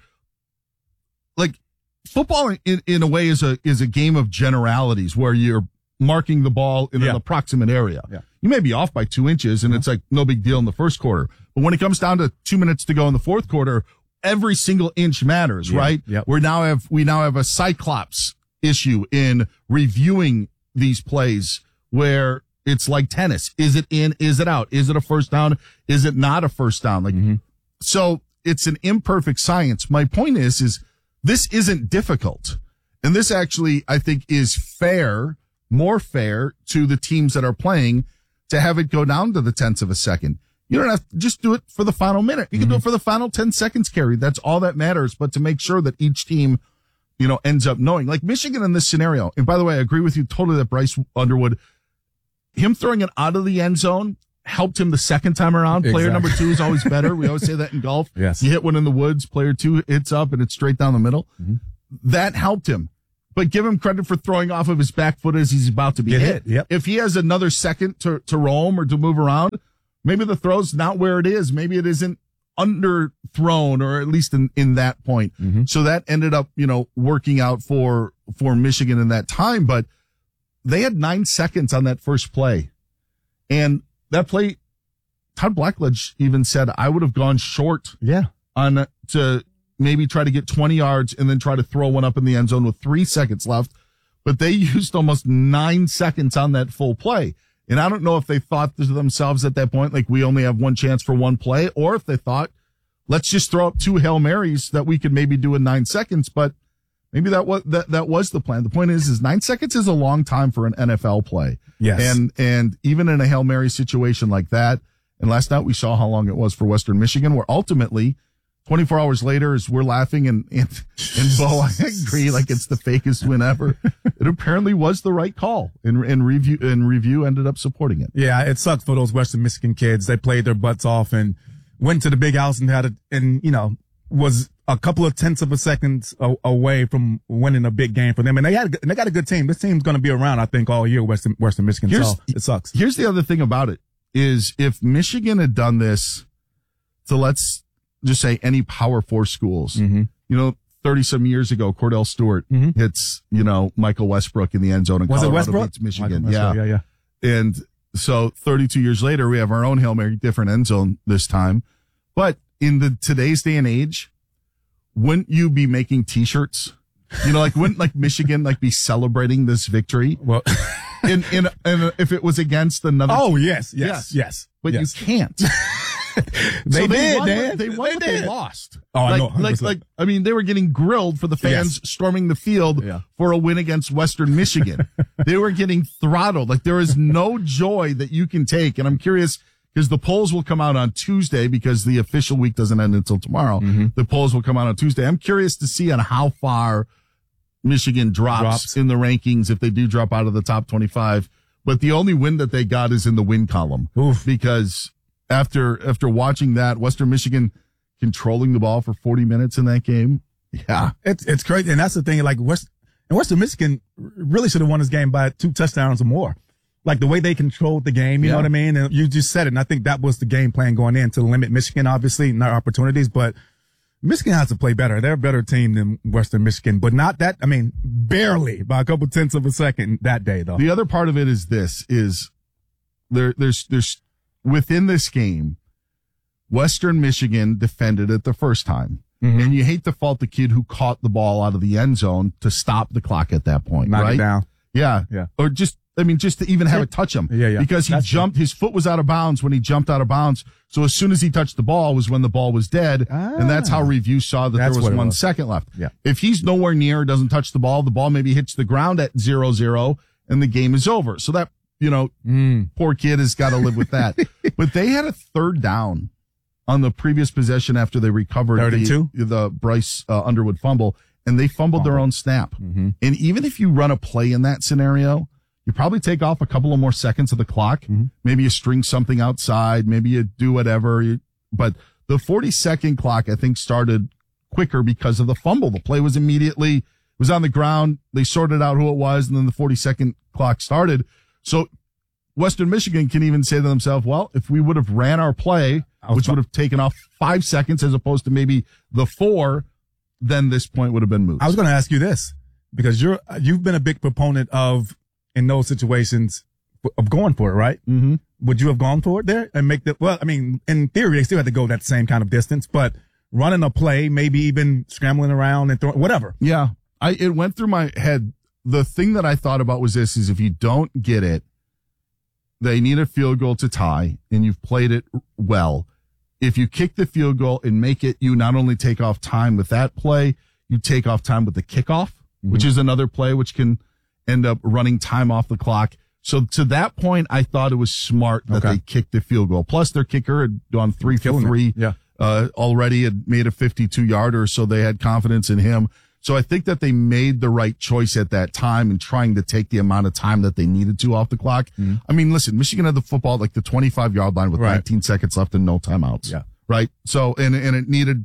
like football in, in a way is a, is a game of generalities where you're marking the ball in Yeah. an approximate area. Yeah. You may be off by two inches and it's like no big deal in the first quarter. But when it comes down to two minutes to go in the fourth quarter, every single inch matters, Yeah. right? Yep. We now have, we now have a cyclops issue in reviewing these plays where it's like tennis. Is it in? Is it out? Is it a first down? Is it not a first down? Like, Mm-hmm. so it's an imperfect science. My point is, is this isn't difficult. And this actually, I think, is fair, more fair to the teams that are playing to have it go down to the tenths of a second. You don't have to just do it for the final minute. You can mm-hmm. do it for the final ten seconds carry. That's all that matters. But to make sure that each team, you know, ends up knowing, like Michigan in this scenario. And by the way, I agree with you totally that Bryce Underwood, him throwing it out of the end zone helped him the second time around. Exactly. Player number two is always better. We always say that in golf. Yes. You hit one in the woods, player two hits up and it's straight down the middle. Mm-hmm. That helped him. But give him credit for throwing off of his back foot as he's about to be Get hit. hit. Yep. If he has another second to, to roam or to move around, maybe the throw's not where it is. Maybe it isn't underthrown, or at least in, in that point. Mm-hmm. So that ended up, you know, working out for, for Michigan in that time. But they had nine seconds on that first play. And that play, Todd Blackledge even said, I would have gone short. Yeah. On to maybe try to get twenty yards and then try to throw one up in the end zone with three seconds left. But they used almost nine seconds on that full play. And I don't know if they thought to themselves at that point, like, we only have one chance for one play, or if they thought, let's just throw up two Hail Marys that we could maybe do in nine seconds. But maybe that was, that, that was the plan. The point is, is nine seconds is a long time for an N F L play. Yes. And, and even in a Hail Mary situation like that, and last night we saw how long it was for Western Michigan, where ultimately twenty-four hours later, as we're laughing and, and, and Bo, I agree, like it's the fakest win ever. It apparently was the right call, and, and review, and review ended up supporting it. Yeah, it sucks for those Western Michigan kids. They played their butts off and went to the big house and had a, and, you know, was a couple of tenths of a second away from winning a big game for them. And they had, and they got a good team. This team's going to be around, I think, all year, Western, Western Michigan. Here's, so it sucks. Here's the other thing about it is if Michigan had done this to, let's just say, any Power Four schools, mm-hmm. you know, thirty some years ago, Cordell Stewart mm-hmm. hits, you know, Michael Westbrook in the end zone. And was Colorado it Westbrook? Beats Michigan. Yeah. yeah, yeah. And so thirty-two years later, we have our own Hail Mary, different end zone this time. But in the today's day and age, wouldn't you be making T-shirts? You know, like wouldn't like Michigan like be celebrating this victory? Well, in in, in if it was against another. Oh yes, yes, yes. yes but yes. you can't. they, so they did, won, Dan. They won, they but did. they lost. Oh, like, I know. Like, like, I mean, they were getting grilled for the fans yes. storming the field yeah. for a win against Western Michigan. They were getting throttled. Like, there is no joy that you can take. And I'm curious, because the polls will come out on Tuesday, because the official week doesn't end until tomorrow. Mm-hmm. The polls will come out on Tuesday. I'm curious to see on how far Michigan drops, drops in the rankings if they do drop out of the top twenty-five. But the only win that they got is in the win column. Oof. Because after after watching that, Western Michigan controlling the ball for forty minutes in that game, yeah, it's it's crazy. And that's the thing. Like West and Western Michigan really should have won this game by two touchdowns or more. Like the way they controlled the game, you yeah. know what I mean? And you just said it. And I think that was the game plan going in, to limit Michigan, obviously, and their opportunities. But Michigan has to play better. They're a better team than Western Michigan, but not that, I mean, barely by a couple tenths of a second that day, though. The other part of it is this, is there, there's, there's, within this game, Western Michigan defended it the first time. Mm-hmm. And you hate to fault the kid who caught the ball out of the end zone to stop the clock at that point, Knock right? it down. Yeah. Yeah. Or just, I mean, just to even have it touch him. Yeah, yeah. Because he That's jumped, his foot was out of bounds when he jumped out of bounds. So as soon as he touched the ball was when the ball was dead. Ah, and that's how review saw that there was one was. second left. Yeah. If he's nowhere near, doesn't touch the ball, the ball maybe hits the ground at zero zero and the game is over. So that, you know, mm. poor kid has got to live with that. But they had a third down on the previous possession after they recovered the, the Bryce uh, Underwood fumble, and they fumbled Fumble. their own snap. Mm-hmm. And even if you run a play in that scenario, you probably take off a couple of more seconds of the clock. Mm-hmm. Maybe you string something outside. Maybe you do whatever. You, but the forty second clock, I think, started quicker because of the fumble. The play was immediately, it was on the ground. They sorted out who it was, and then the forty second clock started. So Western Michigan can even say to themselves, well, if we would have ran our play, which would have taken off five seconds as opposed to maybe the four, then this point would have been moved. I was going to ask you this, because you're, you've been a big proponent of, in those situations, of going for it, right? Mm-hmm. Would you have gone for it there and make the, well, I mean, in theory, they still had to go that same kind of distance, but running a play, maybe even scrambling around and throwing, whatever. Yeah. I, it went through my head. The thing that I thought about was this, is if you don't get it, they need a field goal to tie, and you've played it well. If you kick the field goal and make it, you not only take off time with that play, you take off time with the kickoff, mm-hmm. which is another play which can end up running time off the clock. So to that point, I thought it was smart that Okay. they kicked the field goal. Plus, their kicker had gone three for Killing it. three Yeah. uh, already, had made a fifty-two yarder, so they had confidence in him. So I think that they made the right choice at that time in trying to take the amount of time that they needed to off the clock. Mm-hmm. I mean, listen, Michigan had the football at like the twenty-five yard line with Right. nineteen seconds left and no timeouts. Yeah. Right. So, and, and it needed,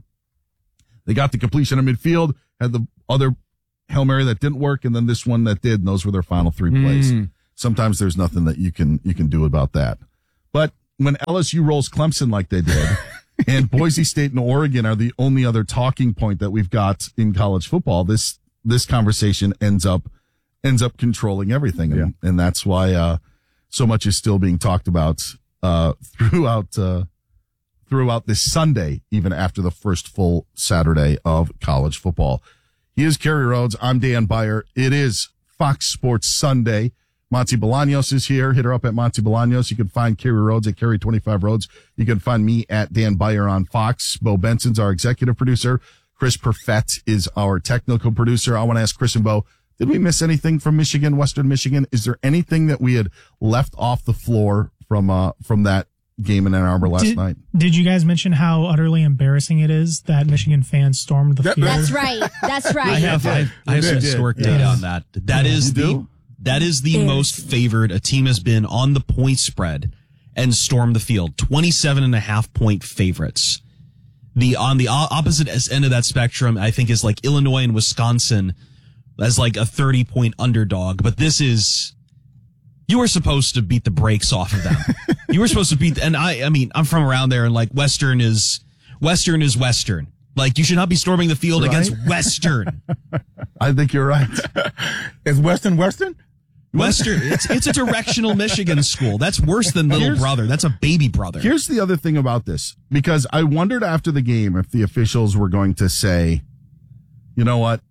they got the completion of midfield, had the other Hail Mary that didn't work, and then this one that did, and those were their final three plays. Mm. Sometimes there's nothing that you can, you can do about that. But when L S U rolls Clemson like they did, and Boise State and Oregon are the only other talking point that we've got in college football, this, this conversation ends up, ends up controlling everything. And, yeah. and that's why, uh, so much is still being talked about, uh, throughout, uh, throughout this Sunday, even after the first full Saturday of college football. He is Kerry Rhodes. I'm Dan Beyer. It is Fox Sports Sunday. Monty Bolaños is here. Hit her up at Monty Bolaños. You can find Kerry Rhodes at Kerry twenty-five Rhodes. You can find me at Dan Beyer on Fox. Bo Benson's our executive producer. Chris Perfett is our technical producer. I want to ask Chris and Bo, did we miss anything from Michigan, Western Michigan? Is there anything that we had left off the floor from, uh, from that game in Ann Arbor last did, night? Did you guys mention how utterly embarrassing it is that Michigan fans stormed the field? That's right. That's right. I have, I, I have some historic Yes. data on that. That is You the do? that is the Yes. most favored a team has been on the point spread and stormed the field. twenty-seven and a half point favorites. The on the o- opposite end of that spectrum, I think, is like Illinois and Wisconsin as like a thirty point underdog. But this is, you were supposed to beat the brakes off of them. You were supposed to beat, and I, I mean, I'm from around there, and like Western is, Western is Western. Like, you should not be storming the field Right? against Western. I think you're right. Is Western Western? Western, it's it's a directional Michigan school. That's worse than little Here's- brother. That's a baby brother. Here's the other thing about this, because I wondered after the game if the officials were going to say, you know what?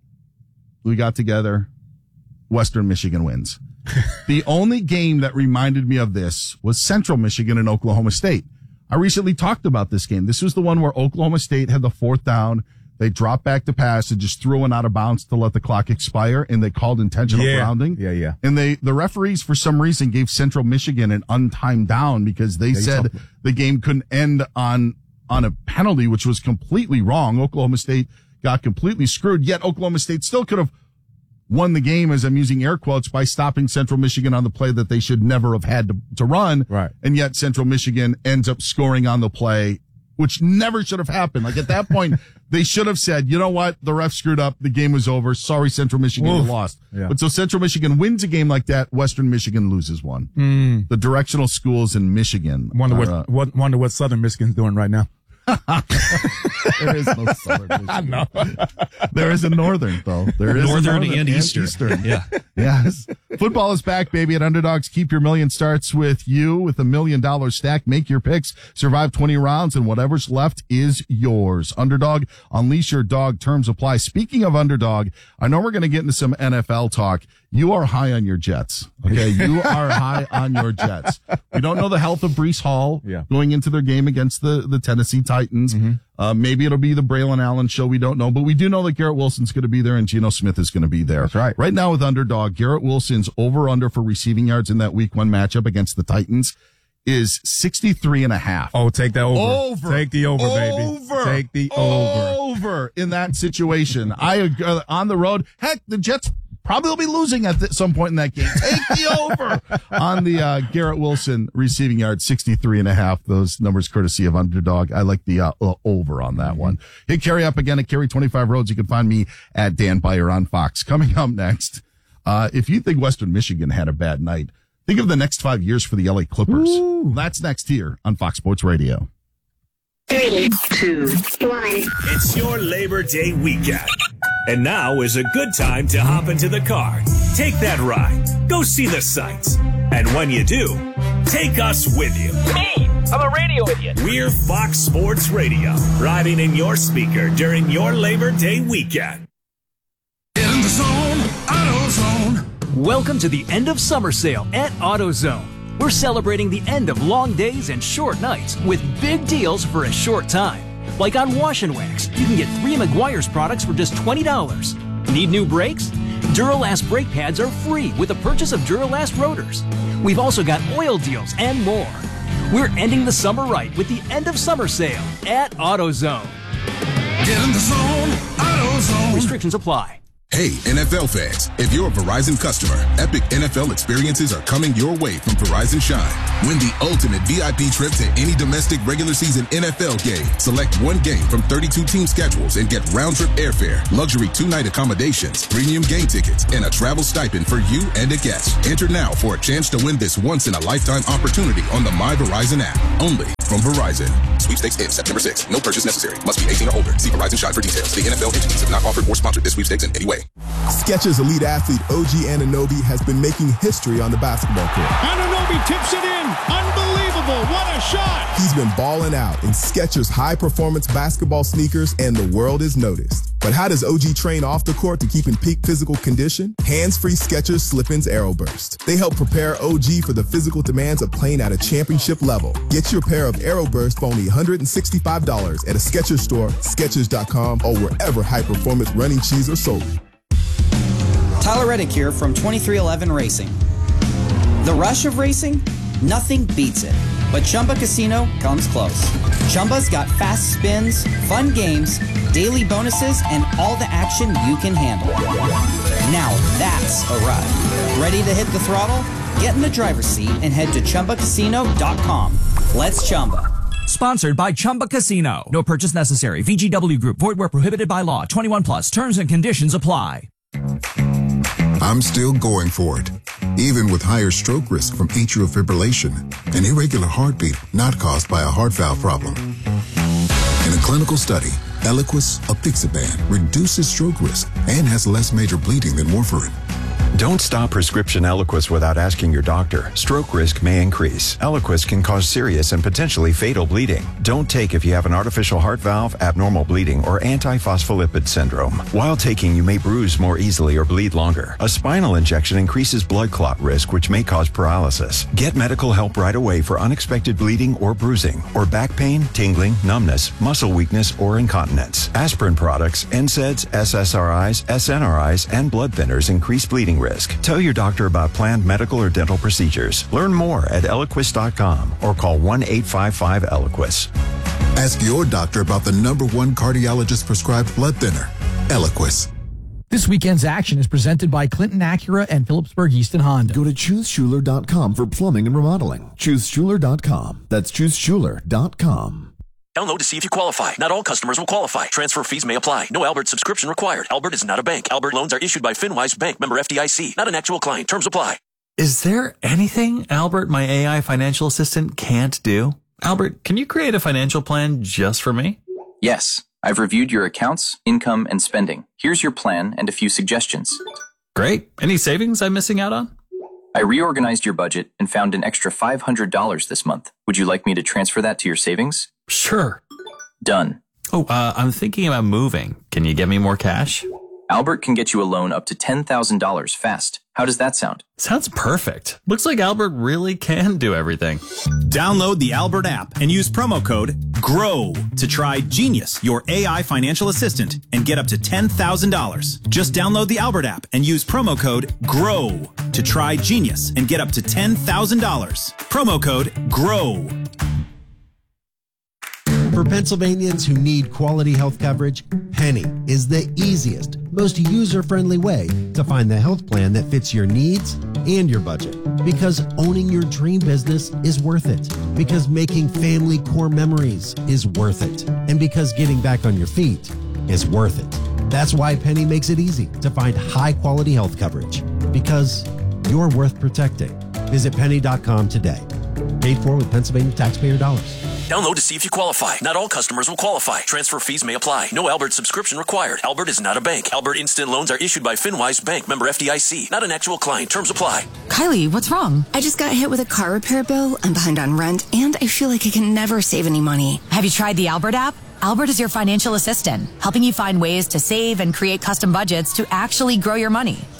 We got together. Western Michigan wins. The only game that reminded me of this was Central Michigan and Oklahoma State. I recently talked about this game. This was the one where Oklahoma State had the fourth down. They dropped back to pass and just threw one out of bounds to let the clock expire, and they called intentional Yeah. grounding. Yeah, yeah. And they, the referees, for some reason, gave Central Michigan an untimed down because they Yeah, you said told me. the game couldn't end on, on a penalty, which was completely wrong. Oklahoma State got completely screwed, yet Oklahoma State still could have won the game, as I'm using air quotes, by stopping Central Michigan on the play that they should never have had to, to run. Right. And yet Central Michigan ends up scoring on the play, which never should have happened. Like at that point, they should have said, you know what? The ref screwed up. The game was over. Sorry, Central Michigan, you Oof. lost. Yeah. But so Central Michigan wins a game like that. Western Michigan loses one. Mm. The directional schools in Michigan. Wonder what, are, uh, what wonder what Southern Michigan's doing right now. there is no Southern Michigan. I know. There is a Northern, though. There is a Northern Northern and Eastern. Yeah. Yes. Football is back, baby, at Underdogs. Keep your million starts with you with a million dollar stack. Make your picks, survive twenty rounds, and whatever's left is yours. Underdog, unleash your dog. Terms apply. Speaking of Underdog, I know we're going to get into some N F L talk. You are high on your Jets. Okay. You are high on your Jets. We don't know the health of Breece Hall Yeah. going into their game against the, the Tennessee Titans. Mm-hmm. Uh, maybe it'll be the Braylon Allen show. We don't know, but we do know that Garrett Wilson's going to be there and Geno Smith is going to be there. That's right. Right now with Underdog, Garrett Wilson's over under for receiving yards in that week one matchup against the Titans is sixty-three and a half. Oh, take that over. Over. Take the over, baby. Over. Take the over. Over in that situation. I agree. Uh, on the road. Heck, the Jets probably will be losing at th- some point in that game. Take the over on the uh, Garrett Wilson receiving yards, sixty-three and a half. Those numbers courtesy of Underdog. I like the uh, uh, over on that one. Hit Carry up again at Carry twenty-five Roads. You can find me at Dan Beyer on Fox. Coming up next, uh, if you think Western Michigan had a bad night, think of the next five years for the L A Clippers. Ooh. That's next here on Fox Sports Radio. Three, two, one. It's your Labor Day weekend. And now is a good time to hop into the car. Take that ride. Go see the sights. And when you do, take us with you. Me! I'm a radio idiot. We're Fox Sports Radio, riding in your speaker during your Labor Day weekend. Get in the zone, AutoZone. Welcome to the end of summer sale at AutoZone. We're celebrating the end of long days and short nights with big deals for a short time. Like on Wash and Wax, you can get three Meguiar's products for just twenty dollars. Need new brakes? Duralast brake pads are free with the purchase of Duralast rotors. We've also got oil deals and more. We're ending the summer right with the end of summer sale at AutoZone. Get in the zone, AutoZone. Restrictions apply. Hey, N F L fans, if you're a Verizon customer, epic N F L experiences are coming your way from Verizon Shine. Win the ultimate V I P trip to any domestic regular season N F L game. Select one game from thirty-two team schedules and get round-trip airfare, luxury two-night accommodations, premium game tickets, and a travel stipend for you and a guest. Enter now for a chance to win this once-in-a-lifetime opportunity on the My Verizon app. Only from Verizon. Sweepstakes ends September sixth. No purchase necessary. Must be eighteen or older. See Verizon Shine for details. The N F L entities have not offered or sponsored this sweepstakes in any way. Skechers elite athlete O G Anunoby has been making history on the basketball court. Anunoby tips it in. Unbelievable. What a shot. He's been balling out in Skechers high-performance basketball sneakers, and the world has noticed. But how does O G train off the court to keep in peak physical condition? Hands-free Skechers Slip-ins Aeroburst. They help prepare O G for the physical demands of playing at a championship level. Get your pair of Aeroburst for only one hundred sixty-five dollars at a Skechers store, Skechers dot com, or wherever high-performance running shoes are sold. Tyler Reddick here from twenty-three eleven Racing. The rush of racing? Nothing beats it. But Chumba Casino comes close. Chumba's got fast spins, fun games, daily bonuses, and all the action you can handle. Now that's a ride. Ready to hit the throttle? Get in the driver's seat and head to Chumba Casino dot com. Let's Chumba. Sponsored by Chumba Casino. No purchase necessary. V G W Group. Void where prohibited by law. twenty-one plus. Terms and conditions apply. I'm still going for it, even with higher stroke risk from atrial fibrillation, an irregular heartbeat not caused by a heart valve problem. In a clinical study, Eliquis apixaban reduces stroke risk and has less major bleeding than warfarin. Don't stop prescription Eliquis without asking your doctor. Stroke risk may increase. Eliquis can cause serious and potentially fatal bleeding. Don't take if you have an artificial heart valve, abnormal bleeding, or antiphospholipid syndrome. While taking, you may bruise more easily or bleed longer. A spinal injection increases blood clot risk, which may cause paralysis. Get medical help right away for unexpected bleeding or bruising, or back pain, tingling, numbness, muscle weakness, or incontinence. Aspirin products, N SAIDs, S S R Is, S N R Is, and blood thinners increase bleeding risk. Tell your doctor about planned medical or dental procedures. Learn more at Eliquis dot com or call one eight five five Eliquis. Ask your doctor about the number one cardiologist prescribed blood thinner, Eliquis. This weekend's action is presented by Clinton Acura and Phillipsburg Easton Honda. Go to choose schuler dot com for plumbing and remodeling. choose schuler dot com. That's choose schuler dot com. Download to see if you qualify. Not all customers will qualify. Transfer fees may apply. No Albert subscription required. Albert is not a bank. Albert loans are issued by FinWise Bank, member F D I C. Not an actual client. Terms apply. Is there anything Albert, my A I financial assistant, can't do? Albert, can you create a financial plan just for me? Yes. I've reviewed your accounts, income, and spending. Here's your plan and a few suggestions. Great. Any savings I'm missing out on? I reorganized your budget and found an extra five hundred dollars this month. Would you like me to transfer that to your savings? Sure. Done. Oh, uh, I'm thinking about moving. Can you get me more cash? Albert can get you a loan up to ten thousand dollars fast. How does that sound? Sounds perfect. Looks like Albert really can do everything. Download the Albert app and use promo code GROW to try Genius, your A I financial assistant, and get up to ten thousand dollars. Just download the Albert app and use promo code GROW to try Genius and get up to ten thousand dollars. Promo code GROW. For Pennsylvanians who need quality health coverage, Penny is the easiest, most user-friendly way to find the health plan that fits your needs and your budget. Because owning your dream business is worth it. Because making family core memories is worth it. And because getting back on your feet is worth it. That's why Penny makes it easy to find high-quality health coverage. Because you're worth protecting. Visit penny dot com today. Paid for with Pennsylvania taxpayer dollars. Download to see if you qualify. Not all customers will qualify. Transfer fees may apply. No Albert subscription required. Albert is not a bank. Albert Instant Loans are issued by FinWise Bank, member F D I C. Not an actual client. Terms apply. Kylie, what's wrong? I just got hit with a car repair bill. I'm behind on rent, and I feel like I can never save any money. Have you tried the Albert app? Albert is your financial assistant, helping you find ways to save and create custom budgets to actually grow your money.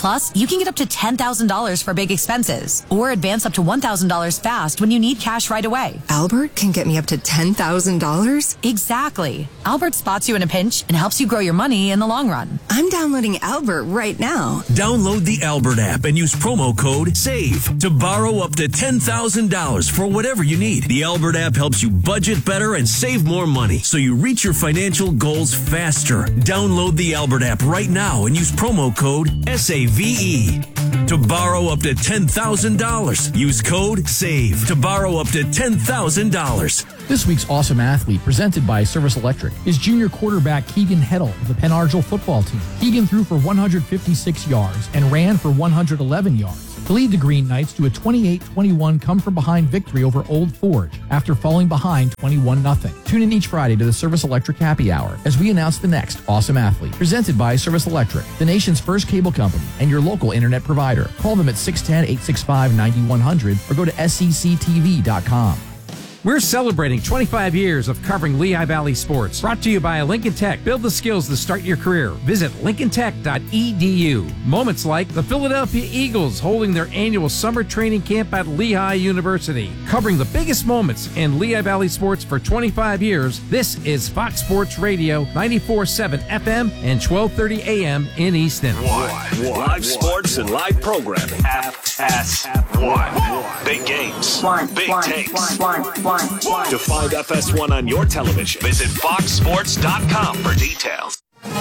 Plus, you can get up to ten thousand dollars for big expenses or advance up to one thousand dollars fast when you need cash right away. Albert can get me up to ten thousand dollars? Exactly. Albert spots you in a pinch and helps you grow your money in the long run. I'm downloading Albert right now. Download the Albert app and use promo code SAVE to borrow up to ten thousand dollars for whatever you need. The Albert app helps you budget better and save more money so you reach your financial goals faster. Download the Albert app right now and use promo code S A V E to borrow up to ten thousand dollars. Use code SAVE to borrow up to ten thousand dollars. This week's Awesome Athlete, presented by Service Electric, is junior quarterback Keegan Heddle of the Penn Argyle football team. Keegan threw for one hundred fifty-six yards and ran for one hundred eleven yards to lead the Green Knights to a twenty-eight twenty-one come-from-behind victory over Old Forge after falling behind twenty-one nothing. Tune in each Friday to the Service Electric Happy Hour as we announce the next Awesome Athlete, presented by Service Electric, the nation's first cable company and your local internet provider. Call them at six one zero, eight six five, nine one zero zero or go to S E C T V dot com. We're celebrating twenty-five years of covering Lehigh Valley sports. Brought to you by Lincoln Tech. Build the skills to start your career. Visit lincoln tech dot e d u. Moments like the Philadelphia Eagles holding their annual summer training camp at Lehigh University. Covering the biggest moments in Lehigh Valley sports for twenty-five years, this is Fox Sports Radio, ninety-four point seven F M and twelve thirty A M in Easton. One. Live sports and live programming. F S one. Big games. One, Big one, takes. one, one, one. To find F S one on your television, visit fox sports dot com for details.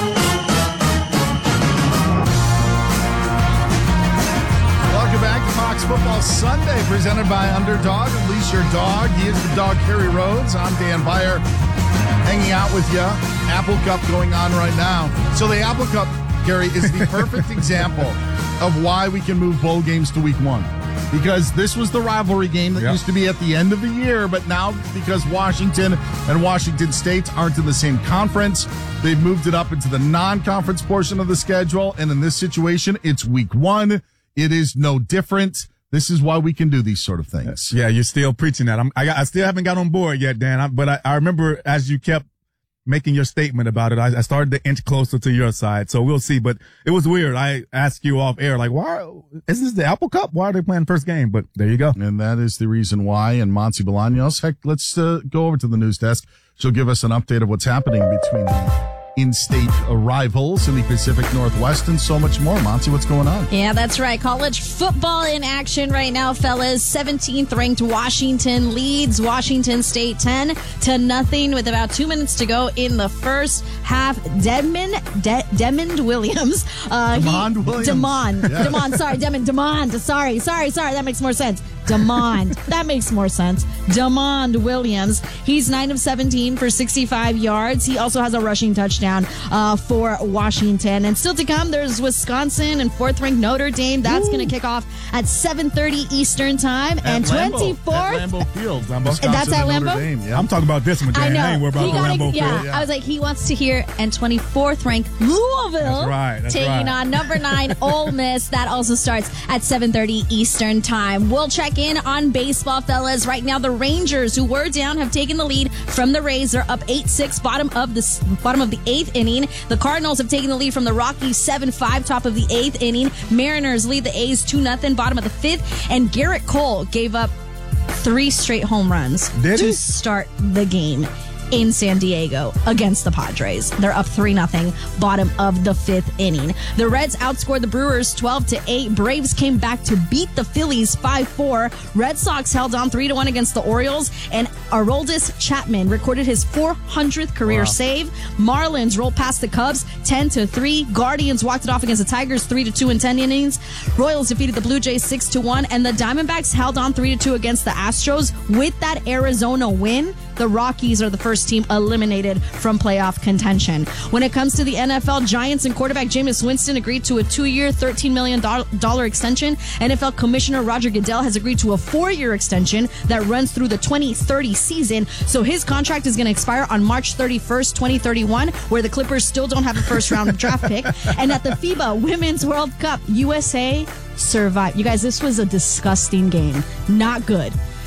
Welcome back to Fox Football Sunday, presented by Underdog. Unleash your dog. He is the dog, Kerry Rhodes. I'm Dan Byer, hanging out with you. Apple Cup going on right now. So the Apple Cup, Kerry, is the perfect example of why we can move bowl games to week one. Because this was the rivalry game that yep. used to be at the end of the year, but now because Washington and Washington State aren't in the same conference, they've moved it up into the non-conference portion of the schedule. And in this situation, it's week one. It is no different. This is why we can do these sort of things. Yeah, you're still preaching that. I'm, I, I still haven't got on board yet, Dan. I, but I, I remember as you kept making your statement about it, I, I started to inch closer to your side. So we'll see. But it was weird. I asked you off air, like, why is this the Apple Cup? Why are they playing first game? But there you go. And that is the reason why. And Monty Bolaños, heck, let's uh, go over to the news desk. She'll give us an update of what's happening between the in-state rivals in the Pacific Northwest and so much more. Monty, what's going on? Yeah, that's right. College football in action right now, fellas. seventeenth ranked Washington leads Washington State ten to nothing with about two minutes to go in the first half. Demond, De- Demond Williams. Uh, Demond he, Williams. Demond. Yeah. Demond, sorry. Demond. Demond. Sorry, sorry, sorry. That makes more sense. Demond. That makes more sense. Demond Williams. He's nine of seventeen for sixty-five yards. He also has a rushing touchdown uh, for Washington. And still to come, there's Wisconsin and fourth-ranked Notre Dame. That's going to kick off at seven thirty Eastern time. At and Lambeau. twenty-fourth. At Lambeau Field. Wisconsin that's at Lambeau? Dame, yeah. I'm talking about this one, Dan. I know. I ain't worried about He the gotta, Lambeau yeah, Field. I was like, he wants to hear. And twenty-fourth ranked Louisville That's right, that's taking right. on number nine Ole Miss. That also starts at seven thirty Eastern time. We'll check in on baseball, fellas. Right now, the Rangers, who were down, have taken the lead from the Rays. They're up eight six, bottom of the bottom of the eighth inning. The Cardinals have taken the lead from the Rockies seven five, top of the eighth inning. Mariners lead the A's two nothing, bottom of the fifth. And Garrett Cole gave up three straight home runs Did to he? start the game in San Diego against the Padres. They're up three nothing, bottom of the fifth inning. The Reds outscored the Brewers twelve to eight. Braves came back to beat the Phillies five four. Red Sox held on three to one against the Orioles, and Aroldis Chapman recorded his four hundredth career Wow. save. Marlins rolled past the Cubs ten to three. Guardians walked it off against the Tigers three to two in ten innings. Royals defeated the Blue Jays six to one, and the Diamondbacks held on three to two against the Astros. With that Arizona win, the Rockies are the first team eliminated from playoff contention. When it comes to the N F L, Giants and quarterback Jameis Winston agreed to a two-year, thirteen million dollars extension. N F L Commissioner Roger Goodell has agreed to a four-year extension that runs through the twenty thirty season. So his contract is going to expire on March thirty-first, twenty thirty-one, where the Clippers still don't have a first-round draft pick. And at the FIBA Women's World Cup, U S A survived. You guys, this was a disgusting game. Not good.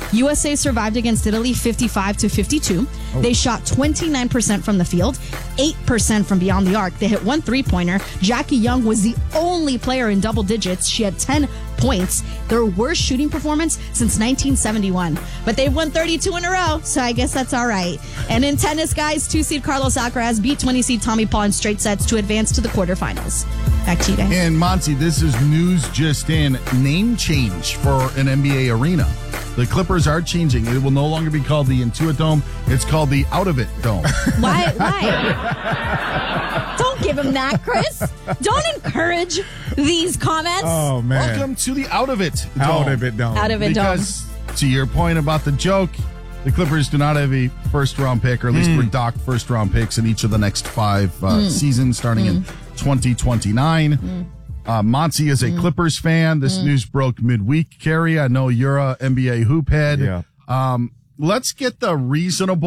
U S A survived against Italy fifty-five to fifty-two. Oh. They shot twenty-nine percent from the field, eight percent from beyond the arc. They hit one three-pointer. Jackie Young was the only player in double digits. She had ten points, their worst shooting performance since nineteen seventy-one. But they've won thirty-two in a row, so I guess that's all right. And in tennis, guys, two-seed Carlos Alcaraz beat twenty-seed Tommy Paul in straight sets to advance to the quarterfinals. Back to you guys. And Monty, this is news just in. Name change for an N B A arena. The Clippers are changing. It will no longer be called the Intuit Dome. It's called the Out of It Dome. Why? Why? Don't give him that, Chris. Don't encourage these comments. Oh, man. Welcome to the Out of It Dome. Out of It Dome. Out of It because, Dome. Because to your point about the joke, the Clippers do not have a first-round pick, or at least mm. we're docked first-round picks in each of the next five uh, mm. seasons, starting mm. in twenty twenty-nine. Mm. Uh, Monty is a mm. Clippers fan. This mm. news broke midweek. Carrie, I know you're a N B A hoop head. Yeah. Um, let's get the reasonable